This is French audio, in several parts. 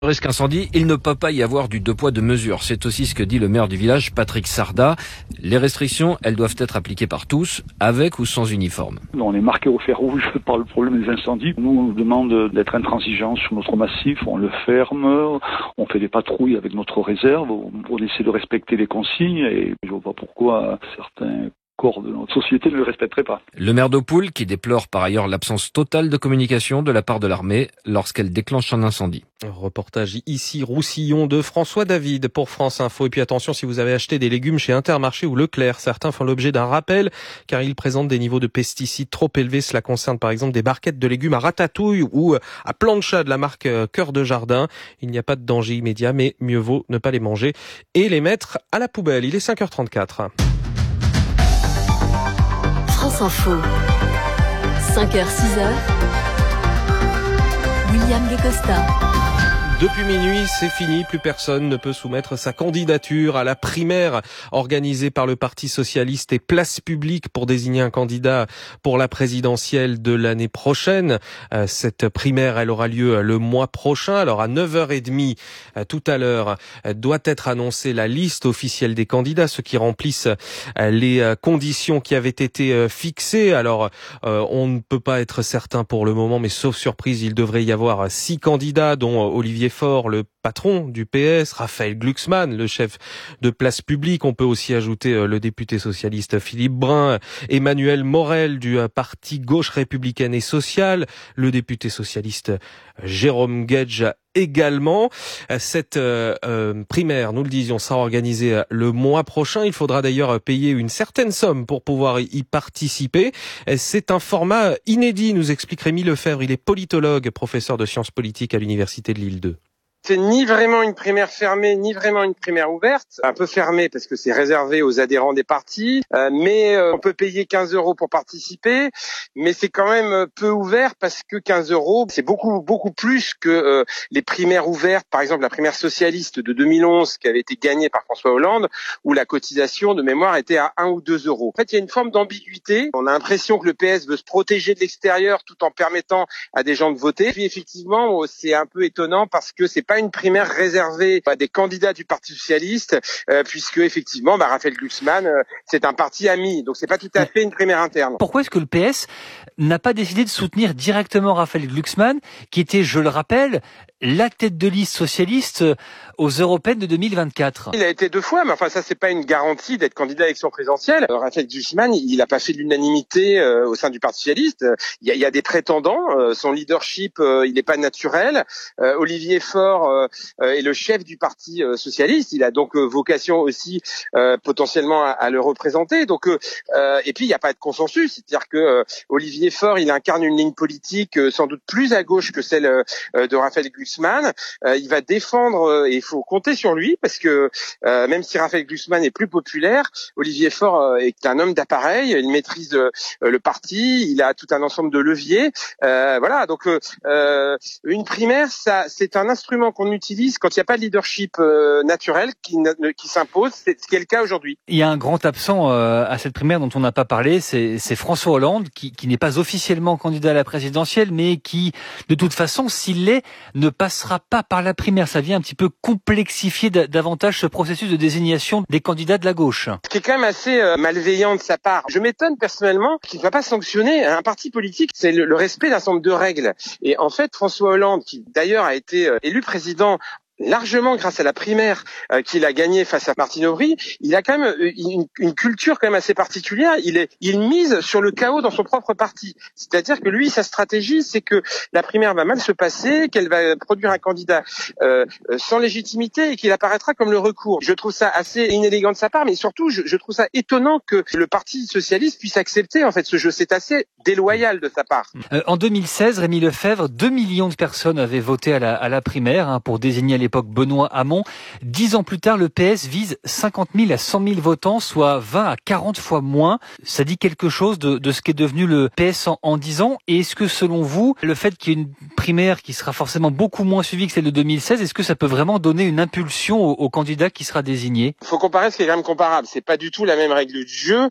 Risque incendie, il ne peut pas y avoir du deux poids deux mesures. C'est aussi ce que dit le maire du village, Patrick Sarda. Les restrictions, elles doivent être appliquées par tous, avec ou sans uniforme. On est marqué au fer rouge par le problème des incendies. Nous, on nous demande d'être intransigeants sur notre massif. On le ferme, on fait des patrouilles avec notre réserve. On essaie de respecter les consignes et je vois pas pourquoi certains corps de notre société ne le respecteraient pas. Le maire d'Opouls, qui déplore par ailleurs l'absence totale de communication de la part de l'armée lorsqu'elle déclenche un incendie. Reportage ici Roussillon de François David pour France Info. Et puis attention, si vous avez acheté des légumes chez Intermarché ou Leclerc, certains font l'objet d'un rappel car ils présentent des niveaux de pesticides trop élevés. Cela concerne par exemple des barquettes de légumes à ratatouille ou à plancha de la marque Cœur de Jardin. Il n'y a pas de danger immédiat, mais mieux vaut ne pas les manger et les mettre à la poubelle. Il est 5h34. France Info, 5h, 6h, William Guescosta. Depuis minuit, c'est fini. Plus personne ne peut soumettre sa candidature à la primaire organisée par le Parti socialiste et Place Publique pour désigner un candidat pour la présidentielle de l'année prochaine. Cette primaire, elle aura lieu le mois prochain. Alors à 9h30, tout à l'heure, doit être annoncée la liste officielle des candidats, ceux qui remplissent les conditions qui avaient été fixées. Alors on ne peut pas être certain pour le moment, mais sauf surprise, il devrait y avoir 6 candidats, dont Olivier Faure, le patron du PS, Raphaël Glucksmann, le chef de Place Publique. On peut aussi ajouter le député socialiste Philippe Brun, Emmanuel Morel du parti Gauche républicaine et sociale, le député socialiste Jérôme Guedj également. Cette primaire, nous le disions, sera organisée le mois prochain. Il faudra d'ailleurs payer une certaine somme pour pouvoir y participer. C'est un format inédit, nous explique Rémi Lefebvre. Il est politologue, professeur de sciences politiques à l'université de Lille 2. C'est ni vraiment une primaire fermée, ni vraiment une primaire ouverte. Un peu fermée parce que c'est réservé aux adhérents des partis, mais on peut payer 15 € pour participer, mais c'est quand même peu ouvert parce que 15 €, c'est beaucoup plus que les primaires ouvertes, par exemple la primaire socialiste de 2011 qui avait été gagnée par François Hollande, où la cotisation de mémoire était à 1 ou 2 €. En fait, il y a une forme d'ambiguïté. On a l'impression que le PS veut se protéger de l'extérieur tout en permettant à des gens de voter. Puis effectivement, c'est un peu étonnant parce que c'est pas une primaire réservée à des candidats du Parti socialiste, puisque effectivement, Raphaël Glucksmann, c'est un parti ami, donc c'est pas tout à fait une primaire interne. Pourquoi est-ce que le PS n'a pas décidé de soutenir directement Raphaël Glucksmann, qui était, je le rappelle, la tête de liste socialiste aux européennes de 2024? Il a été 2 fois, mais enfin ça c'est pas une garantie d'être candidat à l'élection présidentielle. Raphaël Glucksmann, il a pas fait l'unanimité au sein du Parti socialiste. Il y a des prétendants. Son leadership, il n'est pas naturel. Olivier Faure est le chef du Parti socialiste. Il a donc vocation aussi potentiellement à le représenter. Donc et puis il n'y a pas de consensus. C'est-à-dire que Olivier Faure, il incarne une ligne politique sans doute plus à gauche que celle de Raphaël Glucksmann. Il va défendre, et il faut compter sur lui, parce que même si Raphaël Glucksmann est plus populaire, Olivier Faure est un homme d'appareil, il maîtrise le parti, il a tout un ensemble de leviers. Voilà, donc une primaire, ça, c'est un instrument qu'on utilise quand il n'y a pas de leadership naturel qui s'impose, c'est ce qui est le cas aujourd'hui. Il y a un grand absent à cette primaire dont on n'a pas parlé, c'est François Hollande, qui n'est pas officiellement candidat à la présidentielle, mais qui, de toute façon, s'il l'est, ne passera pas par la primaire. Ça vient un petit peu complexifier davantage ce processus de désignation des candidats de la gauche. Ce qui est quand même assez malveillant de sa part. Je m'étonne personnellement qu'il ne va pas sanctionner un parti politique. C'est le respect d'un certain nombre de règles. Et en fait, François Hollande, qui d'ailleurs a été élu président largement grâce à la primaire qu'il a gagnée face à Martine Aubry, il a quand même une culture quand même assez particulière. Il mise sur le chaos dans son propre parti. C'est-à-dire que lui, sa stratégie, c'est que la primaire va mal se passer, qu'elle va produire un candidat sans légitimité et qu'il apparaîtra comme le recours. Je trouve ça assez inélégant de sa part, mais surtout, je trouve ça étonnant que le Parti socialiste puisse accepter en fait ce jeu. C'est assez déloyal de sa part. En 2016, Rémi Lefebvre, 2 millions de personnes avaient voté à la primaire pour désigner les l'époque Benoît Hamon. 10 ans plus tard, le PS vise 50 000 à 100 000 votants, soit 20 à 40 fois moins. Ça dit quelque chose de ce qu'est devenu le PS en 10 ans. Et est-ce que, selon vous, le fait qu'il y ait une primaire qui sera forcément beaucoup moins suivie que celle de 2016, est-ce que ça peut vraiment donner une impulsion au candidat qui sera désigné? Il faut comparer ce qui est quand même comparable. C'est pas du tout la même règle du jeu.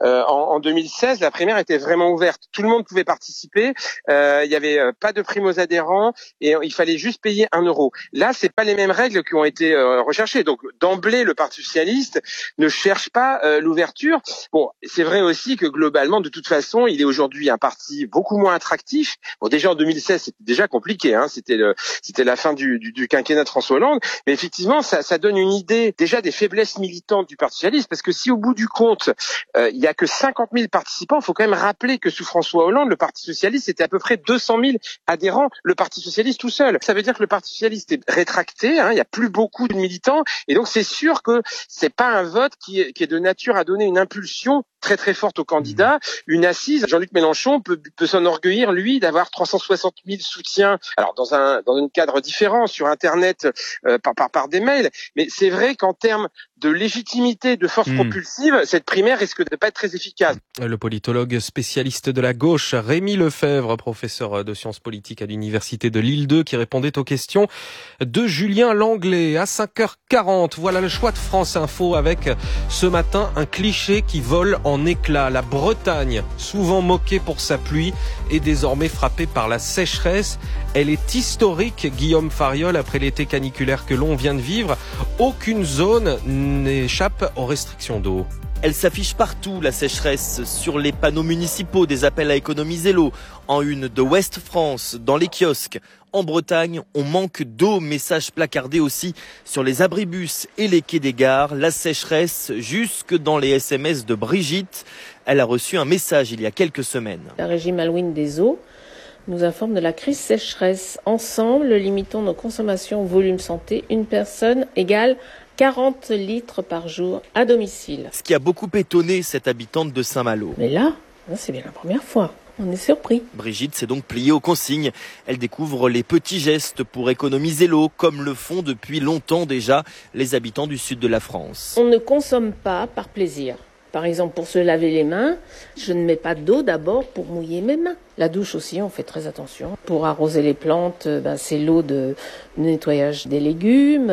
En 2016, la primaire était vraiment ouverte. Tout le monde pouvait participer. Il y avait pas de prime aux adhérents et il fallait juste payer 1 euro. Là, c'est pas les mêmes règles qui ont été recherchées. Donc, d'emblée, le Parti socialiste ne cherche pas l'ouverture. Bon, c'est vrai aussi que globalement, de toute façon, il est aujourd'hui un parti beaucoup moins attractif. Bon, déjà en 2016, c'était déjà compliqué. C'était la fin du quinquennat de François Hollande. Mais effectivement, ça donne une idée déjà des faiblesses militantes du Parti socialiste, parce que si au bout du compte, il y a que 50 000 participants, il faut quand même rappeler que sous François Hollande, le Parti socialiste c'était à peu près 200 000 adhérents, le Parti socialiste tout seul. Ça veut dire que le Parti socialiste est rétracté, il y a plus beaucoup de militants, et donc c'est sûr que c'est pas un vote qui est de nature à donner une impulsion très très forte au candidat, une assise. Jean-Luc Mélenchon peut s'enorgueillir, lui, d'avoir 360 000 soutiens, alors dans un cadre différent, sur Internet, par des mails, mais c'est vrai qu'en termes de légitimité, de force propulsive, cette primaire risque de pas être très efficace. Le politologue spécialiste de la gauche, Rémi Lefebvre, professeur de sciences politiques à l'université de Lille 2, qui répondait aux questions de Julien Langlais. À 5h40, voilà le choix de France Info avec ce matin un cliché qui vole en éclats. La Bretagne, souvent moquée pour sa pluie, est désormais frappée par la sécheresse. Elle est historique, Guillaume Fariol, après l'été caniculaire que l'on vient de vivre. Aucune zone n'échappe aux restrictions d'eau. Elle s'affiche partout, la sécheresse, sur les panneaux municipaux, des appels à économiser l'eau, en une de Ouest France, dans les kiosques. En Bretagne, on manque d'eau, message placardé aussi sur les abribus et les quais des gares. La sécheresse jusque dans les SMS de Brigitte. Elle a reçu un message il y a quelques semaines. La régie Malouine des eaux nous informe de la crise sécheresse. Ensemble, limitons nos consommations au volume santé. Une personne égale 40 litres par jour à domicile. Ce qui a beaucoup étonné cette habitante de Saint-Malo. Mais là, c'est bien la première fois. On est surpris. Brigitte s'est donc pliée aux consignes. Elle découvre les petits gestes pour économiser l'eau, comme le font depuis longtemps déjà les habitants du sud de la France. On ne consomme pas par plaisir. Par exemple, pour se laver les mains, je ne mets pas d'eau d'abord pour mouiller mes mains. La douche aussi, on fait très attention. Pour arroser les plantes, c'est l'eau de nettoyage des légumes.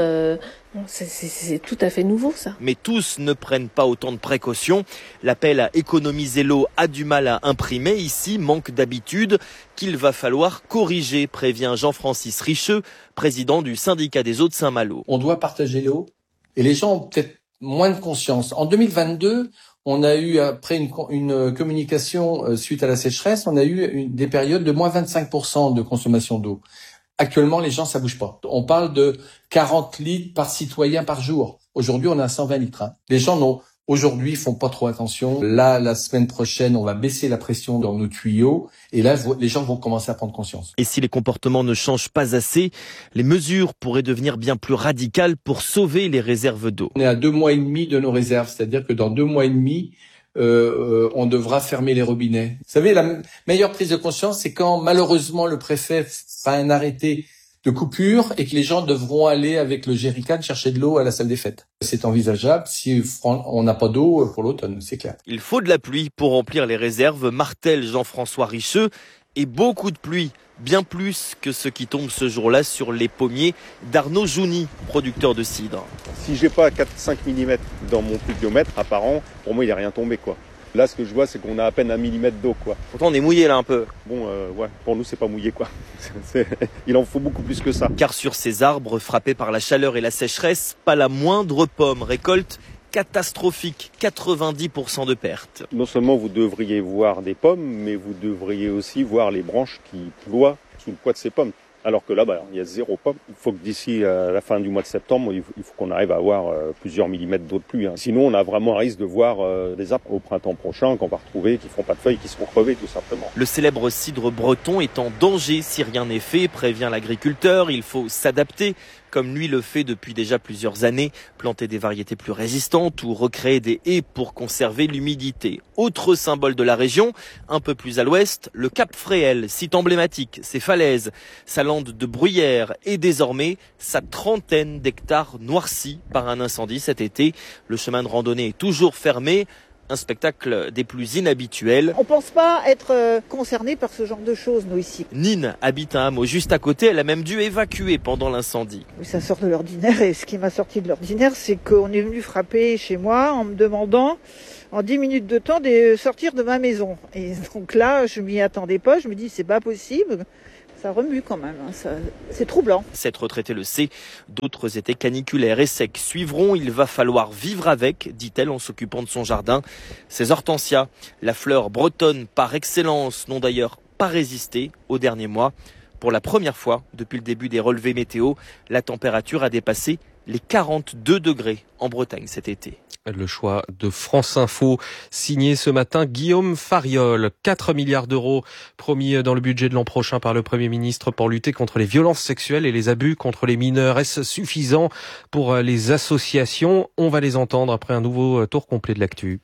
C'est tout à fait nouveau, ça. Mais tous ne prennent pas autant de précautions. L'appel à économiser l'eau a du mal à imprimer. Ici, manque d'habitude qu'il va falloir corriger, prévient Jean-Francis Richeux, président du syndicat des eaux de Saint-Malo. On doit partager l'eau et les gens ont peut-être moins de conscience. En 2022, on a eu, après une communication suite à la sécheresse, on a eu des périodes de moins 25% de consommation d'eau. Actuellement, les gens, ça bouge pas. On parle de 40 litres par citoyen par jour. Aujourd'hui, on a 120 litres. Les gens aujourd'hui font pas trop attention. Là, la semaine prochaine, on va baisser la pression dans nos tuyaux. Et là, les gens vont commencer à prendre conscience. Et si les comportements ne changent pas assez, les mesures pourraient devenir bien plus radicales pour sauver les réserves d'eau. On est à 2 mois et demi de nos réserves. C'est-à-dire que dans 2 mois et demi, on devra fermer les robinets. Vous savez, la meilleure prise de conscience, c'est quand malheureusement le préfet fait un arrêté de coupure et que les gens devront aller avec le jerrycan chercher de l'eau à la salle des fêtes. C'est envisageable si on n'a pas d'eau pour l'automne, c'est clair. Il faut de la pluie pour remplir les réserves, martèle Jean-François Richeux, et beaucoup de pluie, bien plus que ce qui tombe ce jour-là sur les pommiers d'Arnaud Jouni, producteur de cidre. Si j'ai pas 4-5 mm dans mon pluviomètre apparent, pour moi il n'y a rien tombé quoi. Là, ce que je vois, c'est qu'on a à peine 1 millimètre d'eau, quoi. Pourtant, on est mouillé, là, un peu. Bon, ouais, pour nous, c'est pas mouillé, quoi. Il en faut beaucoup plus que ça. Car sur ces arbres frappés par la chaleur et la sécheresse, pas la moindre pomme récolte catastrophique, 90% de pertes. Non seulement vous devriez voir des pommes, mais vous devriez aussi voir les branches qui ploient sous le poids de ces pommes. Alors que là, il y a 0 pomme. Il faut que d'ici la fin du mois de septembre, il faut qu'on arrive à avoir plusieurs millimètres d'eau de pluie. Sinon, on a vraiment un risque de voir des arbres au printemps prochain qu'on va retrouver, qui font pas de feuilles, qui seront crevés tout simplement. Le célèbre cidre breton est en danger si rien n'est fait, prévient l'agriculteur. Il faut s'adapter, comme lui le fait depuis déjà plusieurs années, planter des variétés plus résistantes ou recréer des haies pour conserver l'humidité. Autre symbole de la région, un peu plus à l'ouest, le Cap Fréhel, site emblématique, ses falaises, sa lande de bruyère et désormais sa trentaine d'hectares noircis par un incendie cet été. Le chemin de randonnée est toujours fermé. Un spectacle des plus inhabituels. On pense pas être concerné par ce genre de choses, nous, ici. Nine habite un hameau juste à côté. Elle a même dû évacuer pendant l'incendie. Ça sort de l'ordinaire et ce qui m'a sorti de l'ordinaire, c'est qu'on est venu frapper chez moi en me demandant, en 10 minutes de temps, de sortir de ma maison. Et donc là, je m'y attendais pas. Je me dis, c'est pas possible. Ça remue quand même, c'est troublant. Cette retraitée le sait, d'autres étés caniculaires et secs suivront. Il va falloir vivre avec, dit-elle en s'occupant de son jardin. Ces hortensias, la fleur bretonne par excellence, n'ont d'ailleurs pas résisté aux derniers mois. Pour la première fois depuis le début des relevés météo, la température a dépassé les 42 degrés en Bretagne cet été. Le choix de France Info, signé ce matin Guillaume Fariol. 4 milliards d'euros promis dans le budget de l'an prochain par le Premier ministre pour lutter contre les violences sexuelles et les abus contre les mineurs. Est-ce suffisant pour les associations? On va les entendre après un nouveau tour complet de l'actu.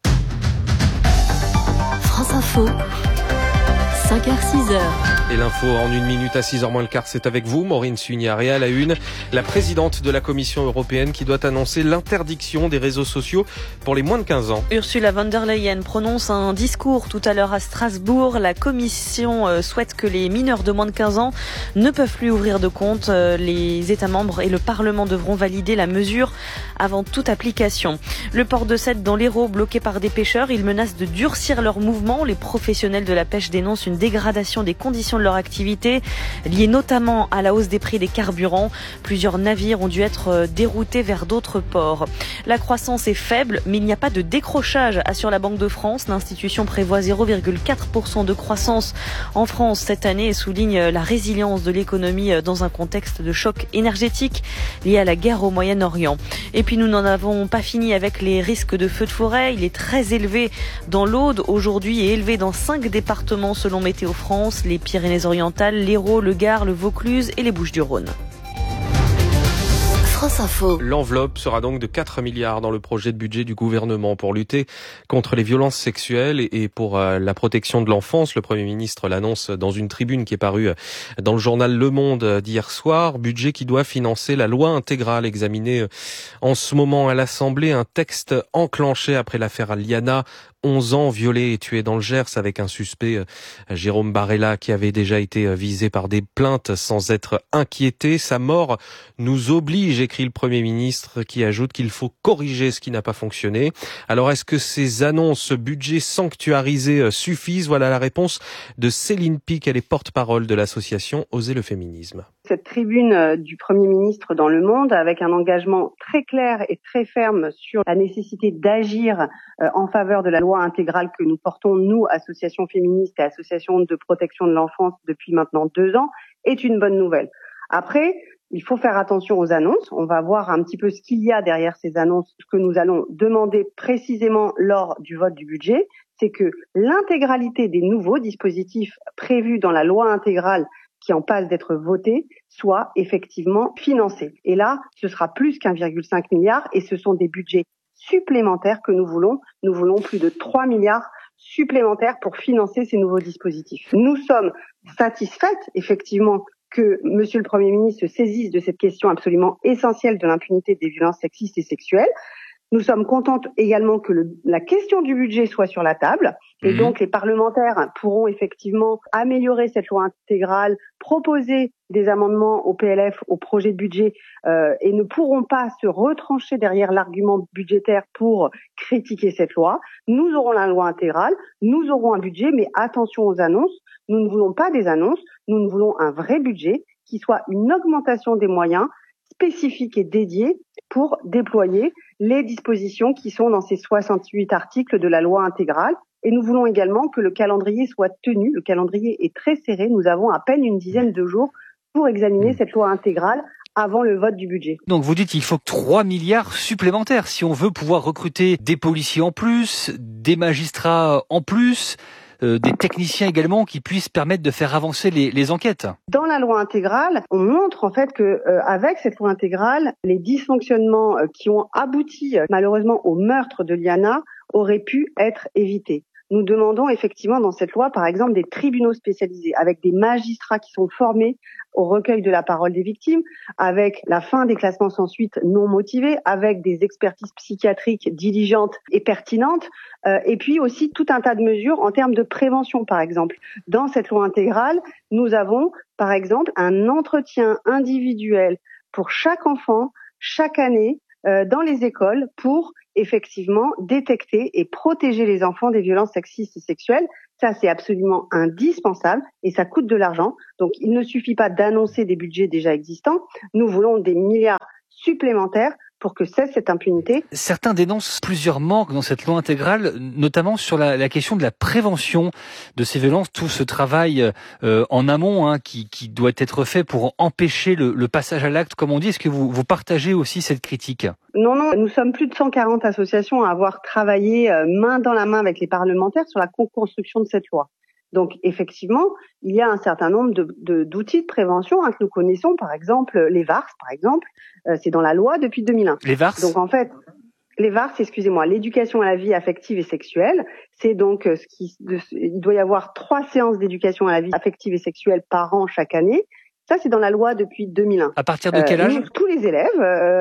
France Info, 5h-6h. Et l'info en 1 minute à 6h moins le quart, c'est avec vous, Maureen Sugnard. Et à la une, la présidente de la Commission européenne qui doit annoncer l'interdiction des réseaux sociaux pour les moins de 15 ans. Ursula von der Leyen prononce un discours tout à l'heure à Strasbourg. La Commission souhaite que les mineurs de moins de 15 ans ne peuvent plus ouvrir de compte. Les États membres et le Parlement devront valider la mesure avant toute application. Le port de Sète dans l'Hérault, bloqué par des pêcheurs, ils menacent de durcir leurs mouvements. Les professionnels de la pêche dénoncent une dégradation des conditions de leur activité, liée notamment à la hausse des prix des carburants. Plusieurs navires ont dû être déroutés vers d'autres ports. La croissance est faible, mais il n'y a pas de décrochage, assure la Banque de France. L'institution prévoit 0,4% de croissance en France cette année et souligne la résilience de l'économie dans un contexte de choc énergétique lié à la guerre au Moyen-Orient. Et puis nous n'en avons pas fini avec les risques de feux de forêt. Il est très élevé dans l'Aude aujourd'hui et élevé dans 5 départements selon Météo France, les Pyrénées-Orientales, l'Hérault, le Gard, le Vaucluse et les Bouches-du-Rhône. France Info. L'enveloppe sera donc de 4 milliards dans le projet de budget du gouvernement pour lutter contre les violences sexuelles et pour la protection de l'enfance. Le Premier ministre l'annonce dans une tribune qui est parue dans le journal Le Monde d'hier soir. Budget qui doit financer la loi intégrale examinée en ce moment à l'Assemblée. Un texte enclenché après l'affaire Liana. 11 ans, violé et tué dans le Gers avec un suspect, Jérôme Barella, qui avait déjà été visé par des plaintes sans être inquiété. Sa mort nous oblige, écrit le Premier ministre, qui ajoute qu'il faut corriger ce qui n'a pas fonctionné. Alors, est-ce que ces annonces, ce budget sanctuarisé suffisent? Voilà la réponse de Céline Pic, elle est porte-parole de l'association Oser le féminisme. Cette tribune du Premier ministre dans Le Monde, avec un engagement très clair et très ferme sur la nécessité d'agir en faveur de la loi intégrale que nous portons, nous, associations féministes et associations de protection de l'enfance depuis maintenant 2 ans, est une bonne nouvelle. Après, il faut faire attention aux annonces. On va voir un petit peu ce qu'il y a derrière ces annonces. Ce que nous allons demander précisément lors du vote du budget, c'est que l'intégralité des nouveaux dispositifs prévus dans la loi intégrale qui en passe d'être voté, soit effectivement financé. Et là, ce sera plus qu'1,5 milliard et ce sont des budgets supplémentaires que nous voulons. Nous voulons plus de 3 milliards supplémentaires pour financer ces nouveaux dispositifs. Nous sommes satisfaites, effectivement, que Monsieur le Premier ministre se saisisse de cette question absolument essentielle de l'impunité des violences sexistes et sexuelles. Nous sommes contentes également que la question du budget soit sur la table. Et donc, les parlementaires pourront effectivement améliorer cette loi intégrale, proposer des amendements au PLF, au projet de budget, et ne pourront pas se retrancher derrière l'argument budgétaire pour critiquer cette loi. Nous aurons la loi intégrale, nous aurons un budget, mais attention aux annonces. Nous ne voulons pas des annonces, nous voulons un vrai budget qui soit une augmentation des moyens spécifiques et dédiés pour déployer les dispositions qui sont dans ces 68 articles de la loi intégrale. Et nous voulons également que le calendrier soit tenu. Le calendrier est très serré. Nous avons à peine une dizaine de jours pour examiner cette loi intégrale avant le vote du budget. Donc vous dites qu'il faut 3 milliards supplémentaires si on veut pouvoir recruter des policiers en plus, des magistrats en plus. des techniciens également qui puissent permettre de faire avancer les enquêtes. Dans la loi intégrale, on montre en fait que avec cette loi intégrale, les dysfonctionnements qui ont abouti malheureusement au meurtre de Liana auraient pu être évités. Nous demandons effectivement dans cette loi, par exemple, des tribunaux spécialisés avec des magistrats qui sont formés au recueil de la parole des victimes, avec la fin des classements sans suite non motivés, avec des expertises psychiatriques diligentes et pertinentes, et puis aussi tout un tas de mesures en termes de prévention, par exemple. Dans cette loi intégrale, nous avons, par exemple, un entretien individuel pour chaque enfant, chaque année, dans les écoles pour effectivement détecter et protéger les enfants des violences sexistes et sexuelles. Ça, c'est absolument indispensable et ça coûte de l'argent. Donc, il ne suffit pas d'annoncer des budgets déjà existants. Nous voulons des milliards supplémentaires pour que cesse cette impunité. Certains dénoncent plusieurs manques dans cette loi intégrale, notamment sur la question de la prévention de ces violences, tout ce travail en amont qui doit être fait pour empêcher le passage à l'acte, comme on dit. Est-ce que vous partagez aussi cette critique ? Non, nous sommes plus de 140 associations à avoir travaillé main dans la main avec les parlementaires sur la co-construction de cette loi. Donc, effectivement, il y a un certain nombre d'outils de prévention que nous connaissons, par exemple les VARS, par exemple, c'est dans la loi depuis 2001. Les VARS. Donc, en fait, les VARS, l'éducation à la vie affective et sexuelle, c'est donc il doit y avoir 3 séances d'éducation à la vie affective et sexuelle par an chaque année. Ça, c'est dans la loi depuis 2001. À partir de quel âge ? Tous les élèves,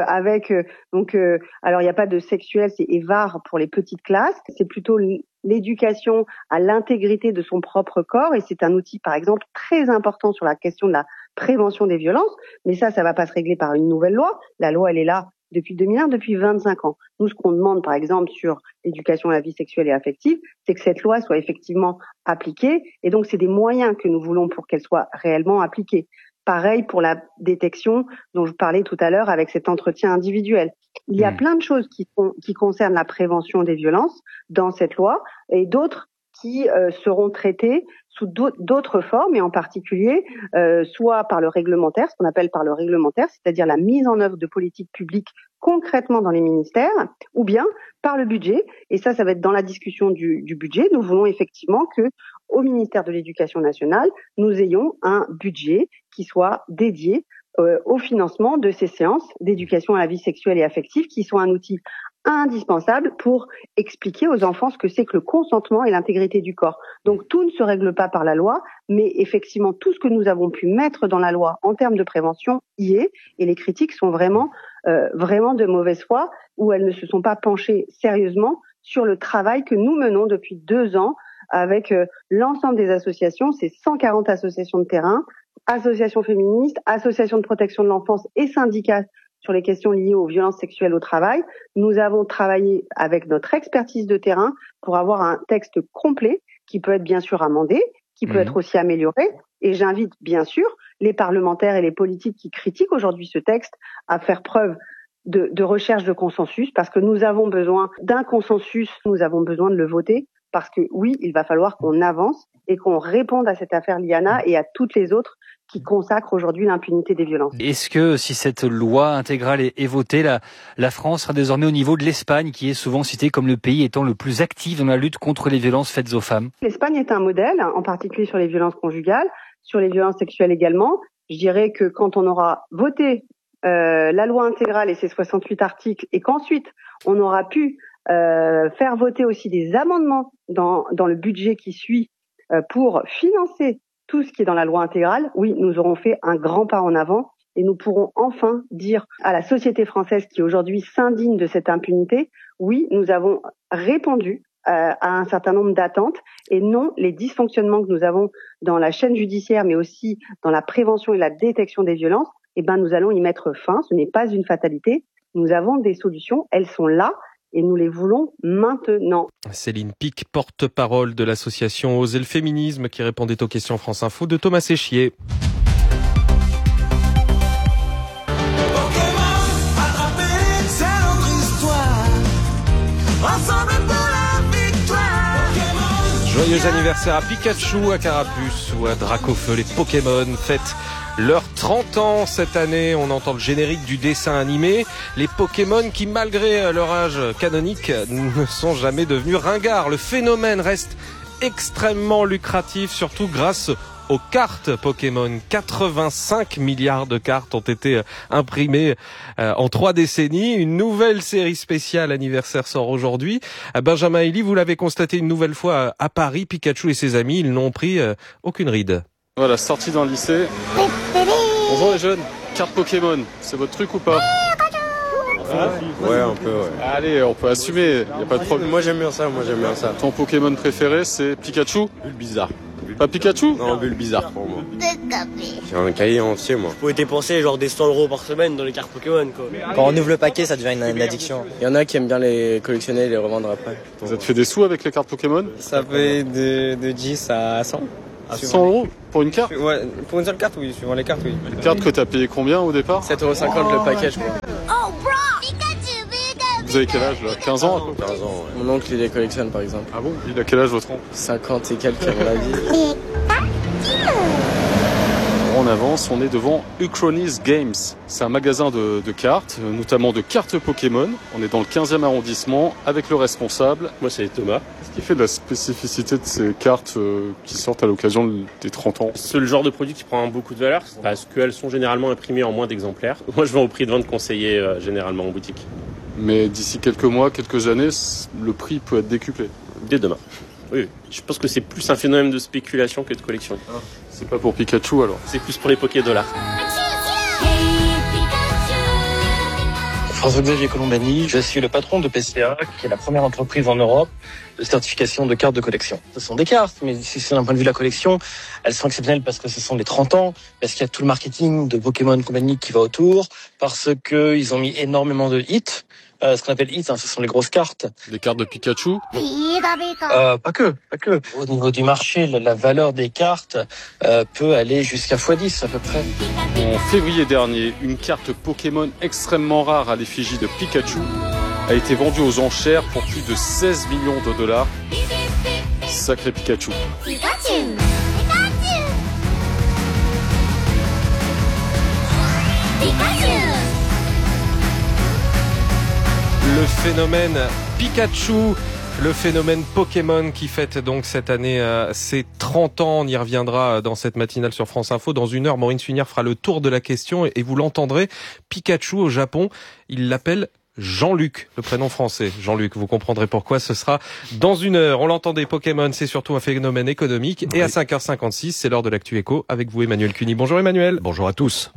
alors il n'y a pas de sexuel, c'est EVAR pour les petites classes. C'est plutôt l'éducation à l'intégrité de son propre corps et c'est un outil, par exemple, très important sur la question de la prévention des violences. Mais ça va pas se régler par une nouvelle loi. La loi, elle est là depuis 2001, depuis 25 ans. Nous, ce qu'on demande, par exemple, sur l'éducation à la vie sexuelle et affective, c'est que cette loi soit effectivement appliquée. Et donc, c'est des moyens que nous voulons pour qu'elle soit réellement appliquée. Pareil pour la détection dont je parlais tout à l'heure avec cet entretien individuel. Il y a plein de choses qui concernent la prévention des violences dans cette loi et d'autres qui seront traitées sous d'autres formes et en particulier soit par le réglementaire, ce qu'on appelle par le réglementaire, c'est-à-dire la mise en œuvre de politiques publiques concrètement dans les ministères, ou bien par le budget. Et ça va être dans la discussion du budget. Nous voulons effectivement que au ministère de l'Éducation nationale, nous ayons un budget qui soit dédié au financement de ces séances d'éducation à la vie sexuelle et affective qui sont un outil indispensable pour expliquer aux enfants ce que c'est que le consentement et l'intégrité du corps. Donc tout ne se règle pas par la loi, mais effectivement tout ce que nous avons pu mettre dans la loi en termes de prévention y est, et les critiques sont vraiment de mauvaise foi, où elles ne se sont pas penchées sérieusement sur le travail que nous menons depuis 2 ans avec l'ensemble des associations, ces 140 associations de terrain, associations féministes, associations de protection de l'enfance et syndicats sur les questions liées aux violences sexuelles au travail. Nous avons travaillé avec notre expertise de terrain pour avoir un texte complet qui peut être bien sûr amendé, qui peut être aussi amélioré. Et j'invite bien sûr les parlementaires et les politiques qui critiquent aujourd'hui ce texte à faire preuve de recherche de consensus, parce que nous avons besoin d'un consensus, nous avons besoin de le voter, parce que oui, il va falloir qu'on avance et qu'on réponde à cette affaire Liana et à toutes les autres qui consacrent aujourd'hui l'impunité des violences. Est-ce que si cette loi intégrale est votée, la France sera désormais au niveau de l'Espagne, qui est souvent citée comme le pays étant le plus actif dans la lutte contre les violences faites aux femmes ? L'Espagne est un modèle, en particulier sur les violences conjugales, sur les violences sexuelles également. Je dirais que quand on aura voté la loi intégrale et ses 68 articles, et qu'ensuite on aura pu faire voter aussi des amendements dans le budget qui suit pour financer tout ce qui est dans la loi intégrale, oui, nous aurons fait un grand pas en avant et nous pourrons enfin dire à la société française qui aujourd'hui s'indigne de cette impunité, oui, nous avons répondu à un certain nombre d'attentes et non les dysfonctionnements que nous avons dans la chaîne judiciaire mais aussi dans la prévention et la détection des violences, nous allons y mettre fin, ce n'est pas une fatalité, nous avons des solutions, elles sont là. Et nous les voulons maintenant. Céline Pic, porte-parole de l'association Oser le féminisme, qui répondait aux questions France Info de Thomas Séchier. Joyeux anniversaire à Pikachu, à Carapuce ou à Dracofeu, les Pokémon fêtent leurs 30 ans cette année. On entend le générique du dessin animé. Les Pokémon qui, malgré leur âge canonique, ne sont jamais devenus ringards. Le phénomène reste extrêmement lucratif, surtout grâce aux cartes Pokémon. 85 milliards de cartes ont été imprimées en 3 décennies. Une nouvelle série spéciale anniversaire sort aujourd'hui. Benjamin Elie, vous l'avez constaté une nouvelle fois à Paris, Pikachu et ses amis, ils n'ont pris aucune ride. Voilà, sortie d'un lycée. Bonjour les jeunes, carte Pokémon, c'est votre truc ou pas? Ouais, un peu, ouais. Allez, on peut assumer, y a pas de problème. Moi j'aime bien ça. Ton Pokémon préféré, c'est Pikachu? Bulbizarre. Pas Pikachu? Non, Bulbizarre pour moi. J'ai un cahier entier, moi. Vous pouvez dépenser genre des 100 € par semaine dans les cartes Pokémon, quoi. Quand on ouvre le paquet, ça devient une addiction. Il y en a qui aiment bien les collectionner et les revendre après. Vous avez fait des sous avec les cartes Pokémon? Ça fait de 10 à 100. À 100 € pour une carte? Ouais, pour une seule carte, oui, suivant les cartes, oui. Une carte que t'as payé combien au départ? 7,50 € le paquet, je crois. Vous avez quel âge là? 15 ans? 15 ans, ouais. Mon oncle, il les collectionne, par exemple. Ah bon? Il a quel âge votre oncle? 50 et quelques, à mon avis. En avance, on est devant Uchronis Games. C'est un magasin de cartes, notamment de cartes Pokémon. On est dans le 15e arrondissement avec le responsable. Moi, c'est Thomas. Qu'est-ce qui fait de la spécificité de ces cartes qui sortent à l'occasion des 30 ans? C'est le genre de produit qui prend beaucoup de valeur parce qu'elles sont généralement imprimées en moins d'exemplaires. Moi, je vends au prix de vente conseillé généralement en boutique. Mais d'ici quelques mois, quelques années, le prix peut être décuplé. Dès demain. Oui, je pense que c'est plus un phénomène de spéculation que de collection. C'est pas pour Pikachu alors? C'est plus pour les Poké-dollars. François-Xavier Colombani, je suis le patron de PCA, qui est la première entreprise en Europe de certification de cartes de collection. Ce sont des cartes, mais si c'est d'un point de vue de la collection, elles sont exceptionnelles parce que ce sont les 30 ans, parce qu'il y a tout le marketing de Pokémon Company qui va autour, parce que ils ont mis énormément de hits. Ce qu'on appelle hits, ce sont les grosses cartes. Des cartes de Pikachu? Pas que. Au niveau du marché, la valeur des cartes peut aller jusqu'à x10 à peu près. En février dernier, une carte Pokémon extrêmement rare à l'effigie de Pikachu a été vendue aux enchères pour plus de 16 millions de dollars. Sacré Pikachu. Le phénomène Pikachu, le phénomène Pokémon qui fête donc cette année ses 30 ans. On y reviendra dans cette matinale sur France Info. Dans 1 heure, Maureen Sunière fera le tour de la question et vous l'entendrez. Pikachu au Japon, il l'appelle Jean-Luc, le prénom français. Jean-Luc, vous comprendrez pourquoi, ce sera dans 1 heure. On l'entendait, Pokémon, c'est surtout un phénomène économique. Et à 5h56, c'est l'heure de l'Actu Éco avec vous, Emmanuel Cuny. Bonjour Emmanuel. Bonjour à tous.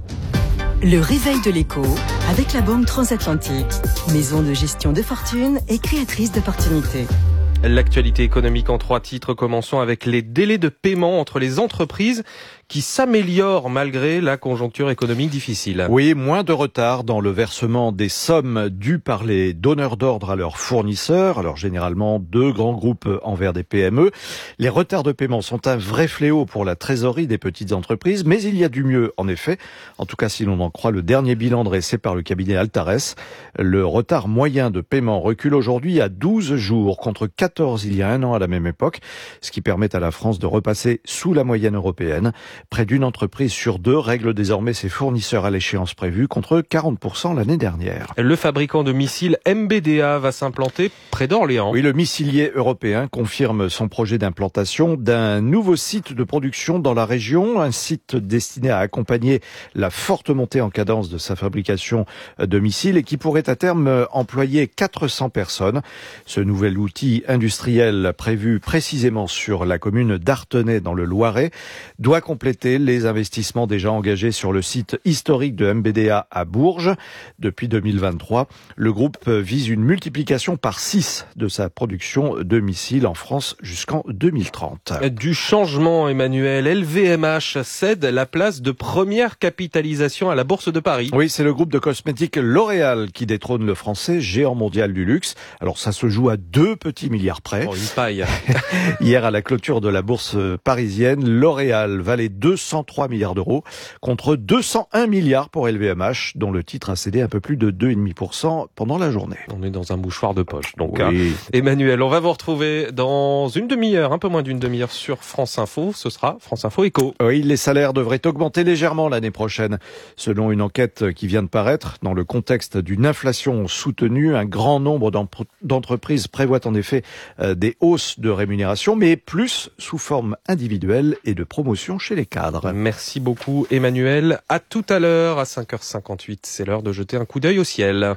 Le réveil de l'écho avec la Banque Transatlantique, maison de gestion de fortune et créatrice d'opportunités. L'actualité économique en 3 titres. Commençons avec les délais de paiement entre les entreprises qui s'améliorent malgré la conjoncture économique difficile. Oui, moins de retard dans le versement des sommes dues par les donneurs d'ordre à leurs fournisseurs, alors généralement 2 grands groupes envers des PME. Les retards de paiement sont un vrai fléau pour la trésorerie des petites entreprises, mais il y a du mieux en effet. En tout cas, si l'on en croit le dernier bilan dressé par le cabinet Altares, le retard moyen de paiement recule aujourd'hui à 12 jours contre 14 il y a 1 an à la même époque, ce qui permet à la France de repasser sous la moyenne européenne. Près d'une entreprise sur 2 règle désormais ses fournisseurs à l'échéance prévue contre 40% l'année dernière. Le fabricant de missiles MBDA va s'implanter près d'Orléans. Oui, le missilier européen confirme son projet d'implantation d'un nouveau site de production dans la région, un site destiné à accompagner la forte montée en cadence de sa fabrication de missiles et qui pourrait à terme employer 400 personnes. Ce nouvel outil industriel prévu précisément sur la commune d'Artenay dans le Loiret doit compléter les investissements déjà engagés sur le site historique de MBDA à Bourges. Depuis 2023, le groupe vise une multiplication par 6 de sa production de missiles en France jusqu'en 2030. Du changement, Emmanuel. LVMH cède la place de première capitalisation à la Bourse de Paris. Oui, c'est le groupe de cosmétiques L'Oréal qui détrône le français, géant mondial du luxe. Alors ça se joue à 2 petits milliards près. Oh, une paille. Hier, à la clôture de la bourse parisienne, L'Oréal valait 203 milliards d'euros contre 201 milliards pour LVMH, dont le titre a cédé un peu plus de 2,5% pendant la journée. On est dans un mouchoir de poche. Donc, oui. Emmanuel, on va vous retrouver dans une demi-heure, un peu moins d'une demi-heure sur France Info. Ce sera France Info Éco. Oui, les salaires devraient augmenter légèrement l'année prochaine. Selon une enquête qui vient de paraître, dans le contexte d'une inflation soutenue, un grand nombre d'entreprises prévoient en effet des hausses de rémunération, mais plus sous forme individuelle et de promotion chez les cadres. Merci beaucoup Emmanuel. À tout à l'heure, à 5h58. C'est l'heure de jeter un coup d'œil au ciel.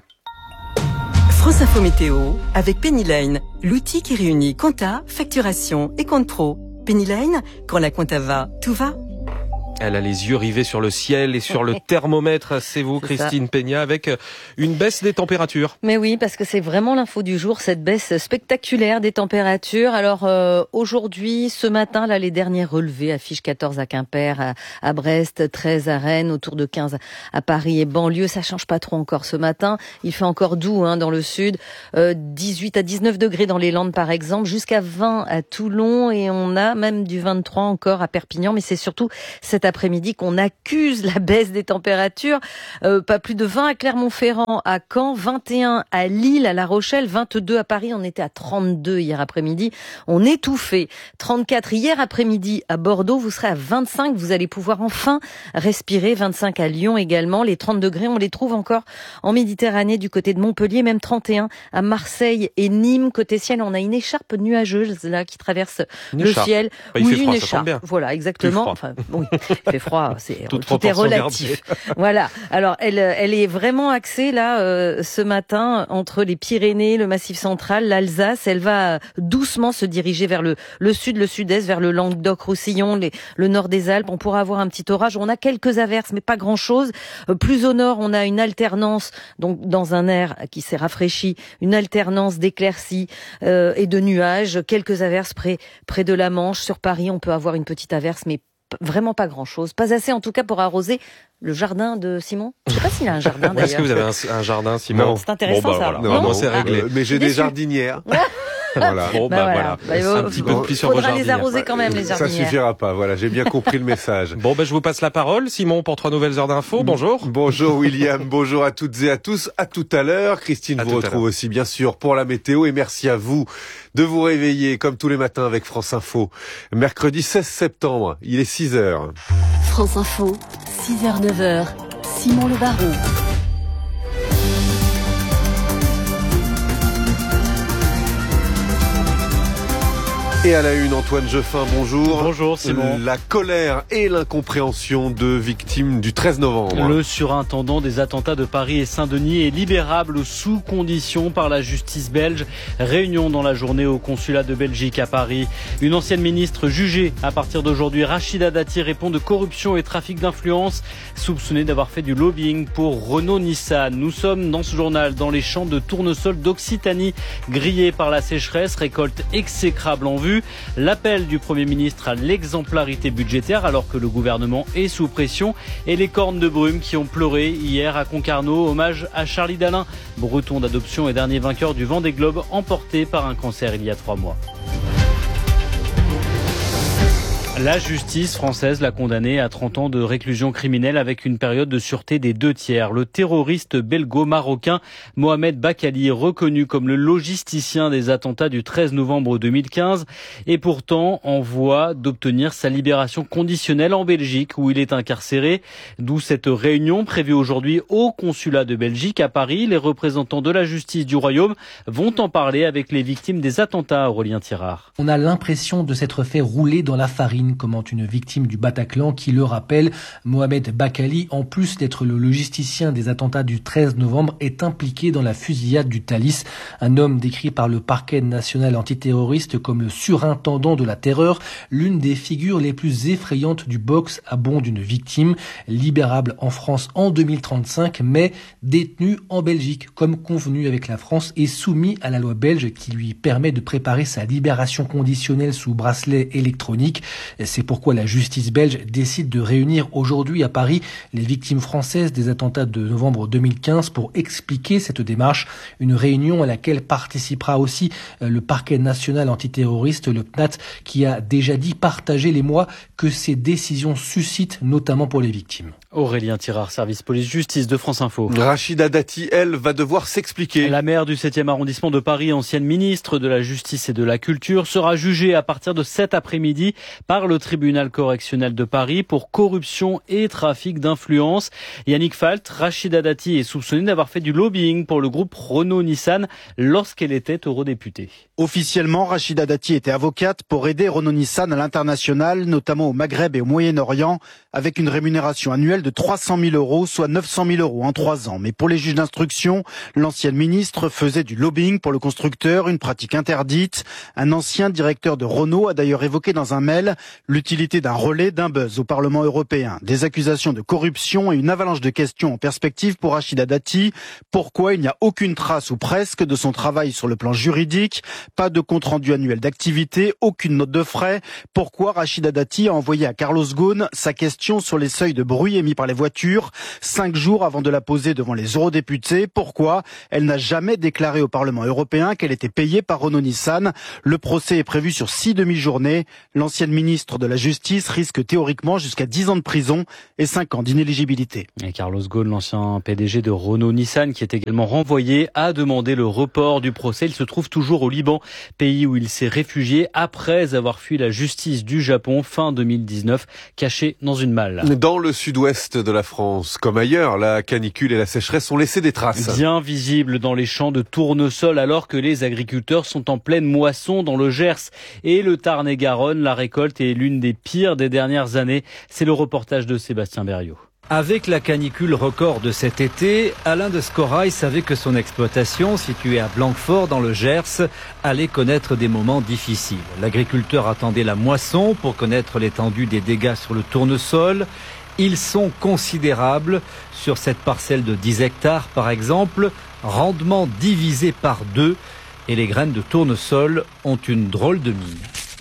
France Info Météo avec Pennyline, l'outil qui réunit compta, facturation et compte pro. Pennyline, quand la compta va, tout va. Elle a les yeux rivés sur le ciel et sur le thermomètre. C'est vous, Christine Peña, avec une baisse des températures. Mais oui, parce que c'est vraiment l'info du jour, cette baisse spectaculaire des températures. Alors aujourd'hui, ce matin, là, les derniers relevés affichent 14 à Quimper, à Brest, 13 à Rennes, autour de 15 à Paris et banlieue. Ça change pas trop encore ce matin. Il fait encore doux dans le sud. 18 à 19 degrés dans les Landes, par exemple, jusqu'à 20 à Toulon. Et on a même du 23 encore à Perpignan. Mais c'est surtout cet après-midi qu'on accuse la baisse des températures. Pas plus de 20 à Clermont-Ferrand, à Caen, 21 à Lille, à La Rochelle, 22 à Paris. On était à 32 hier après-midi. On étouffait. 34 hier après-midi à Bordeaux. Vous serez à 25. Vous allez pouvoir enfin respirer. 25 à Lyon également. Les 30 degrés, on les trouve encore en Méditerranée du côté de Montpellier. Même 31 à Marseille et Nîmes. Côté ciel, on a une écharpe nuageuse là qui traverse le ciel. Bah, oui, une froid, écharpe. Voilà, exactement. Enfin, oui. Il fait froid, tout est relatif. Gardée. Voilà. Alors, elle est vraiment axée là ce matin entre les Pyrénées, le Massif central, l'Alsace. Elle va doucement se diriger vers le sud, le sud-est, vers le Languedoc-Roussillon, le nord des Alpes. On pourra avoir un petit orage. On a quelques averses, mais pas grand-chose. Plus au nord, on a une alternance, donc dans un air qui s'est rafraîchi, une alternance d'éclaircies et de nuages. Quelques averses près de la Manche. Sur Paris, on peut avoir une petite averse, mais vraiment pas grand-chose. Pas assez en tout cas pour arroser le jardin de Simon. Je sais pas s'il a un jardin d'ailleurs. Est-ce que vous avez un jardin, Simon? Non. C'est intéressant ça. Voilà. Non, c'est réglé. Mais j'ai des jardinières. Voilà. Bon, voilà. Un petit peu de pluie sur vos jardinières. Faudra les arroser quand même, les jardinières. Ça suffira pas. Voilà, j'ai bien compris le message. Bon, je vous passe la parole, Simon, pour 3 nouvelles heures d'info. Bonjour. Bonjour, William. Bonjour à toutes et à tous. À tout à l'heure. Christine vous retrouve aussi, bien sûr, pour la météo. Et merci à vous de vous réveiller, comme tous les matins, avec France Info. Mercredi 16 septembre. Il est 6h. France Info, 6h, 9h. Simon Le Baron. Et à la une, Antoine Jeffin, bonjour. Bonjour Simon. La colère et l'incompréhension de victimes du 13 novembre. Le surintendant des attentats de Paris et Saint-Denis est libérable sous condition par la justice belge. Réunion dans la journée au consulat de Belgique à Paris. Une ancienne ministre jugée à partir d'aujourd'hui. Rachida Dati répond de corruption et trafic d'influence, soupçonnée d'avoir fait du lobbying pour Renault-Nissan. Nous sommes dans ce journal dans les champs de tournesol d'Occitanie, grillés par la sécheresse, récolte exécrable en vue. L'appel du Premier ministre à l'exemplarité budgétaire alors que le gouvernement est sous pression et les cornes de brume qui ont pleuré hier à Concarneau. Hommage à Charlie Dalin, breton d'adoption et dernier vainqueur du Vendée Globe, emporté par un cancer il y a 3 mois. La justice française l'a condamné à 30 ans de réclusion criminelle avec une période de sûreté des 2/3. Le terroriste belgo-marocain Mohamed Bakali, reconnu comme le logisticien des attentats du 13 novembre 2015, est pourtant en voie d'obtenir sa libération conditionnelle en Belgique où il est incarcéré. D'où cette réunion prévue aujourd'hui au consulat de Belgique à Paris. Les représentants de la justice du royaume vont en parler avec les victimes des attentats. Aurélien Tirard. On a l'impression de s'être fait rouler dans la farine, commente une victime du Bataclan qui le rappelle. Mohamed Bakali, en plus d'être le logisticien des attentats du 13 novembre, est impliqué dans la fusillade du Thalys. Un homme décrit par le parquet national antiterroriste comme le surintendant de la terreur, l'une des figures les plus effrayantes du box à bon d'une victime. Libérable en France en 2035, mais détenu en Belgique, comme convenu avec la France et soumis à la loi belge qui lui permet de préparer sa libération conditionnelle sous bracelet électronique. C'est pourquoi la justice belge décide de réunir aujourd'hui à Paris les victimes françaises des attentats de novembre 2015 pour expliquer cette démarche. Une réunion à laquelle participera aussi le parquet national antiterroriste, le PNAT, qui a déjà dit partager l'émoi que ces décisions suscitent, notamment pour les victimes. Aurélien Tirard, service police-justice de France Info. Rachida Dati, elle, va devoir s'expliquer. La maire du 7e arrondissement de Paris, ancienne ministre de la Justice et de la Culture, sera jugée à partir de cet après-midi par le tribunal correctionnel de Paris pour corruption et trafic d'influence. Yannick Falt, Rachida Dati est soupçonnée d'avoir fait du lobbying pour le groupe Renault-Nissan lorsqu'elle était eurodéputée. Officiellement, Rachida Dati était avocate pour aider Renault-Nissan à l'international, notamment au Maghreb et au Moyen-Orient, avec une rémunération annuelle de 300 000 euros, soit 900 000 euros en 3 ans. Mais pour les juges d'instruction, l'ancienne ministre faisait du lobbying pour le constructeur, une pratique interdite. Un ancien directeur de Renault a d'ailleurs évoqué dans un mail l'utilité d'un relais, d'un buzz au Parlement européen. Des accusations de corruption et une avalanche de questions en perspective pour Rachida Dati. Pourquoi il n'y a aucune trace ou presque de son travail sur le plan juridique? Pas de compte-rendu annuel d'activité, aucune note de frais. Pourquoi Rachida Dati a envoyé à Carlos Ghosn sa question sur les seuils de bruit émis par les voitures 5 jours avant de la poser devant les eurodéputés? Pourquoi elle n'a jamais déclaré au Parlement européen qu'elle était payée par Renault-Nissan? Le procès est prévu sur 6 demi-journées. L'ancienne ministre de la Justice risque théoriquement jusqu'à 10 ans de prison et 5 ans d'inéligibilité. Et Carlos Ghosn, l'ancien PDG de Renault-Nissan, qui est également renvoyé, a demandé le report du procès. Il se trouve toujours au Liban, pays où il s'est réfugié après avoir fui la justice du Japon fin 2019, caché dans une malle. Dans le sud-ouest de la France, comme ailleurs, la canicule et la sécheresse ont laissé des traces. Bien visibles dans les champs de tournesol alors que les agriculteurs sont en pleine moisson dans le Gers et le Tarn-et-Garonne. La récolte est l'une des pires des dernières années. C'est le reportage de Sébastien Berriot. Avec la canicule record de cet été, Alain de Scorail savait que son exploitation, située à Blanquefort dans le Gers, allait connaître des moments difficiles. L'agriculteur attendait la moisson pour connaître l'étendue des dégâts sur le tournesol. Ils sont considérables. Sur cette parcelle de 10 hectares, par exemple, rendement divisé par 2. Et les graines de tournesol ont une drôle de mine.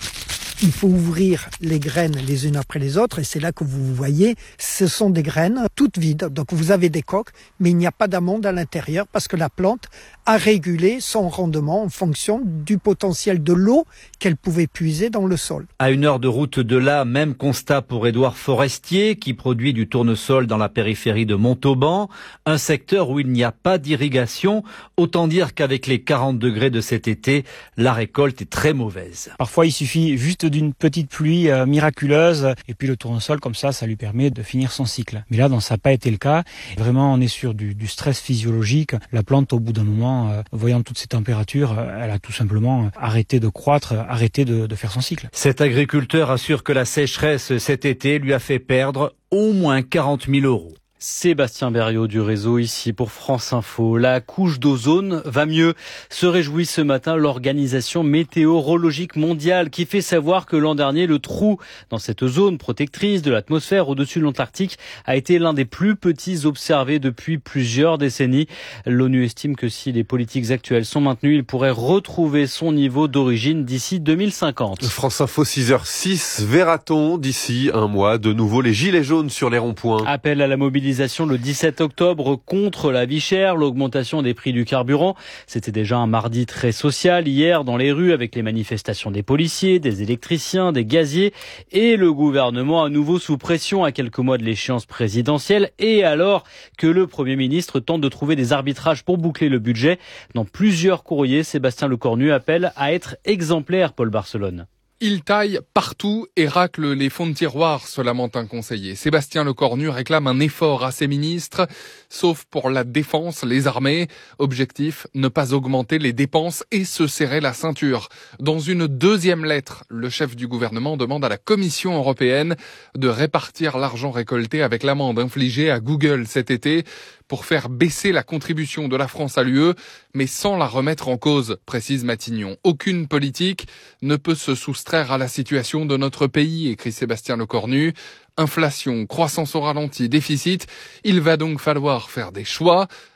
Il faut ouvrir les graines les unes après les autres et c'est là que vous voyez, ce sont des graines toutes vides. Donc vous avez des coques, mais il n'y a pas d'amandes à l'intérieur parce que la plante a régulé son rendement en fonction du potentiel de l'eau qu'elle pouvait puiser dans le sol. À 1 heure de route de là, même constat pour Édouard Forestier qui produit du tournesol dans la périphérie de Montauban, un secteur où il n'y a pas d'irrigation. Autant dire qu'avec les 40 degrés de cet été, la récolte est très mauvaise. Parfois il suffit juste d'une petite pluie miraculeuse et puis le tournesol comme ça lui permet de finir son cycle. Mais là, ça n'a pas été le cas. Vraiment, on est sur du stress physiologique. La plante, au bout d'un moment, voyant toutes ces températures, elle a tout simplement arrêté de croître, arrêté de faire son cycle. Cet agriculteur assure que la sécheresse cet été lui a fait perdre au moins 40 000 euros. Sébastien Berriot du réseau ici pour France Info. La couche d'ozone va mieux. Se réjouit ce matin l'Organisation météorologique mondiale qui fait savoir que l'an dernier, le trou dans cette zone protectrice de l'atmosphère au-dessus de l'Antarctique a été l'un des plus petits observés depuis plusieurs décennies. L'ONU estime que si les politiques actuelles sont maintenues, il pourrait retrouver son niveau d'origine d'ici 2050. France Info 6h06, verra-t-on d'ici un mois de nouveau les gilets jaunes sur les ronds-points? Appel à la mobilisation le 17 octobre contre la vie chère, l'augmentation des prix du carburant. C'était déjà un mardi très social hier dans les rues avec les manifestations des policiers, des électriciens, des gaziers et le gouvernement à nouveau sous pression à quelques mois de l'échéance présidentielle et alors que le Premier ministre tente de trouver des arbitrages pour boucler le budget. Dans plusieurs courriers, Sébastien Lecornu appelle à être exemplaire, Paul Barcelone. Il taille partout et racle les fonds de tiroir, se lamente un conseiller. Sébastien Lecornu réclame un effort à ses ministres, sauf pour la défense, les armées. Objectif, ne pas augmenter les dépenses et se serrer la ceinture. Dans une deuxième lettre, le chef du gouvernement demande à la Commission européenne de répartir l'argent récolté avec l'amende infligée à Google cet été pour faire baisser la contribution de la France à l'UE, mais sans la remettre en cause, précise Matignon. Aucune politique ne peut se soustraire à la situation de notre pays, écrit Sébastien Lecornu. Inflation, croissance au ralenti, déficit, il va donc falloir faire des choix.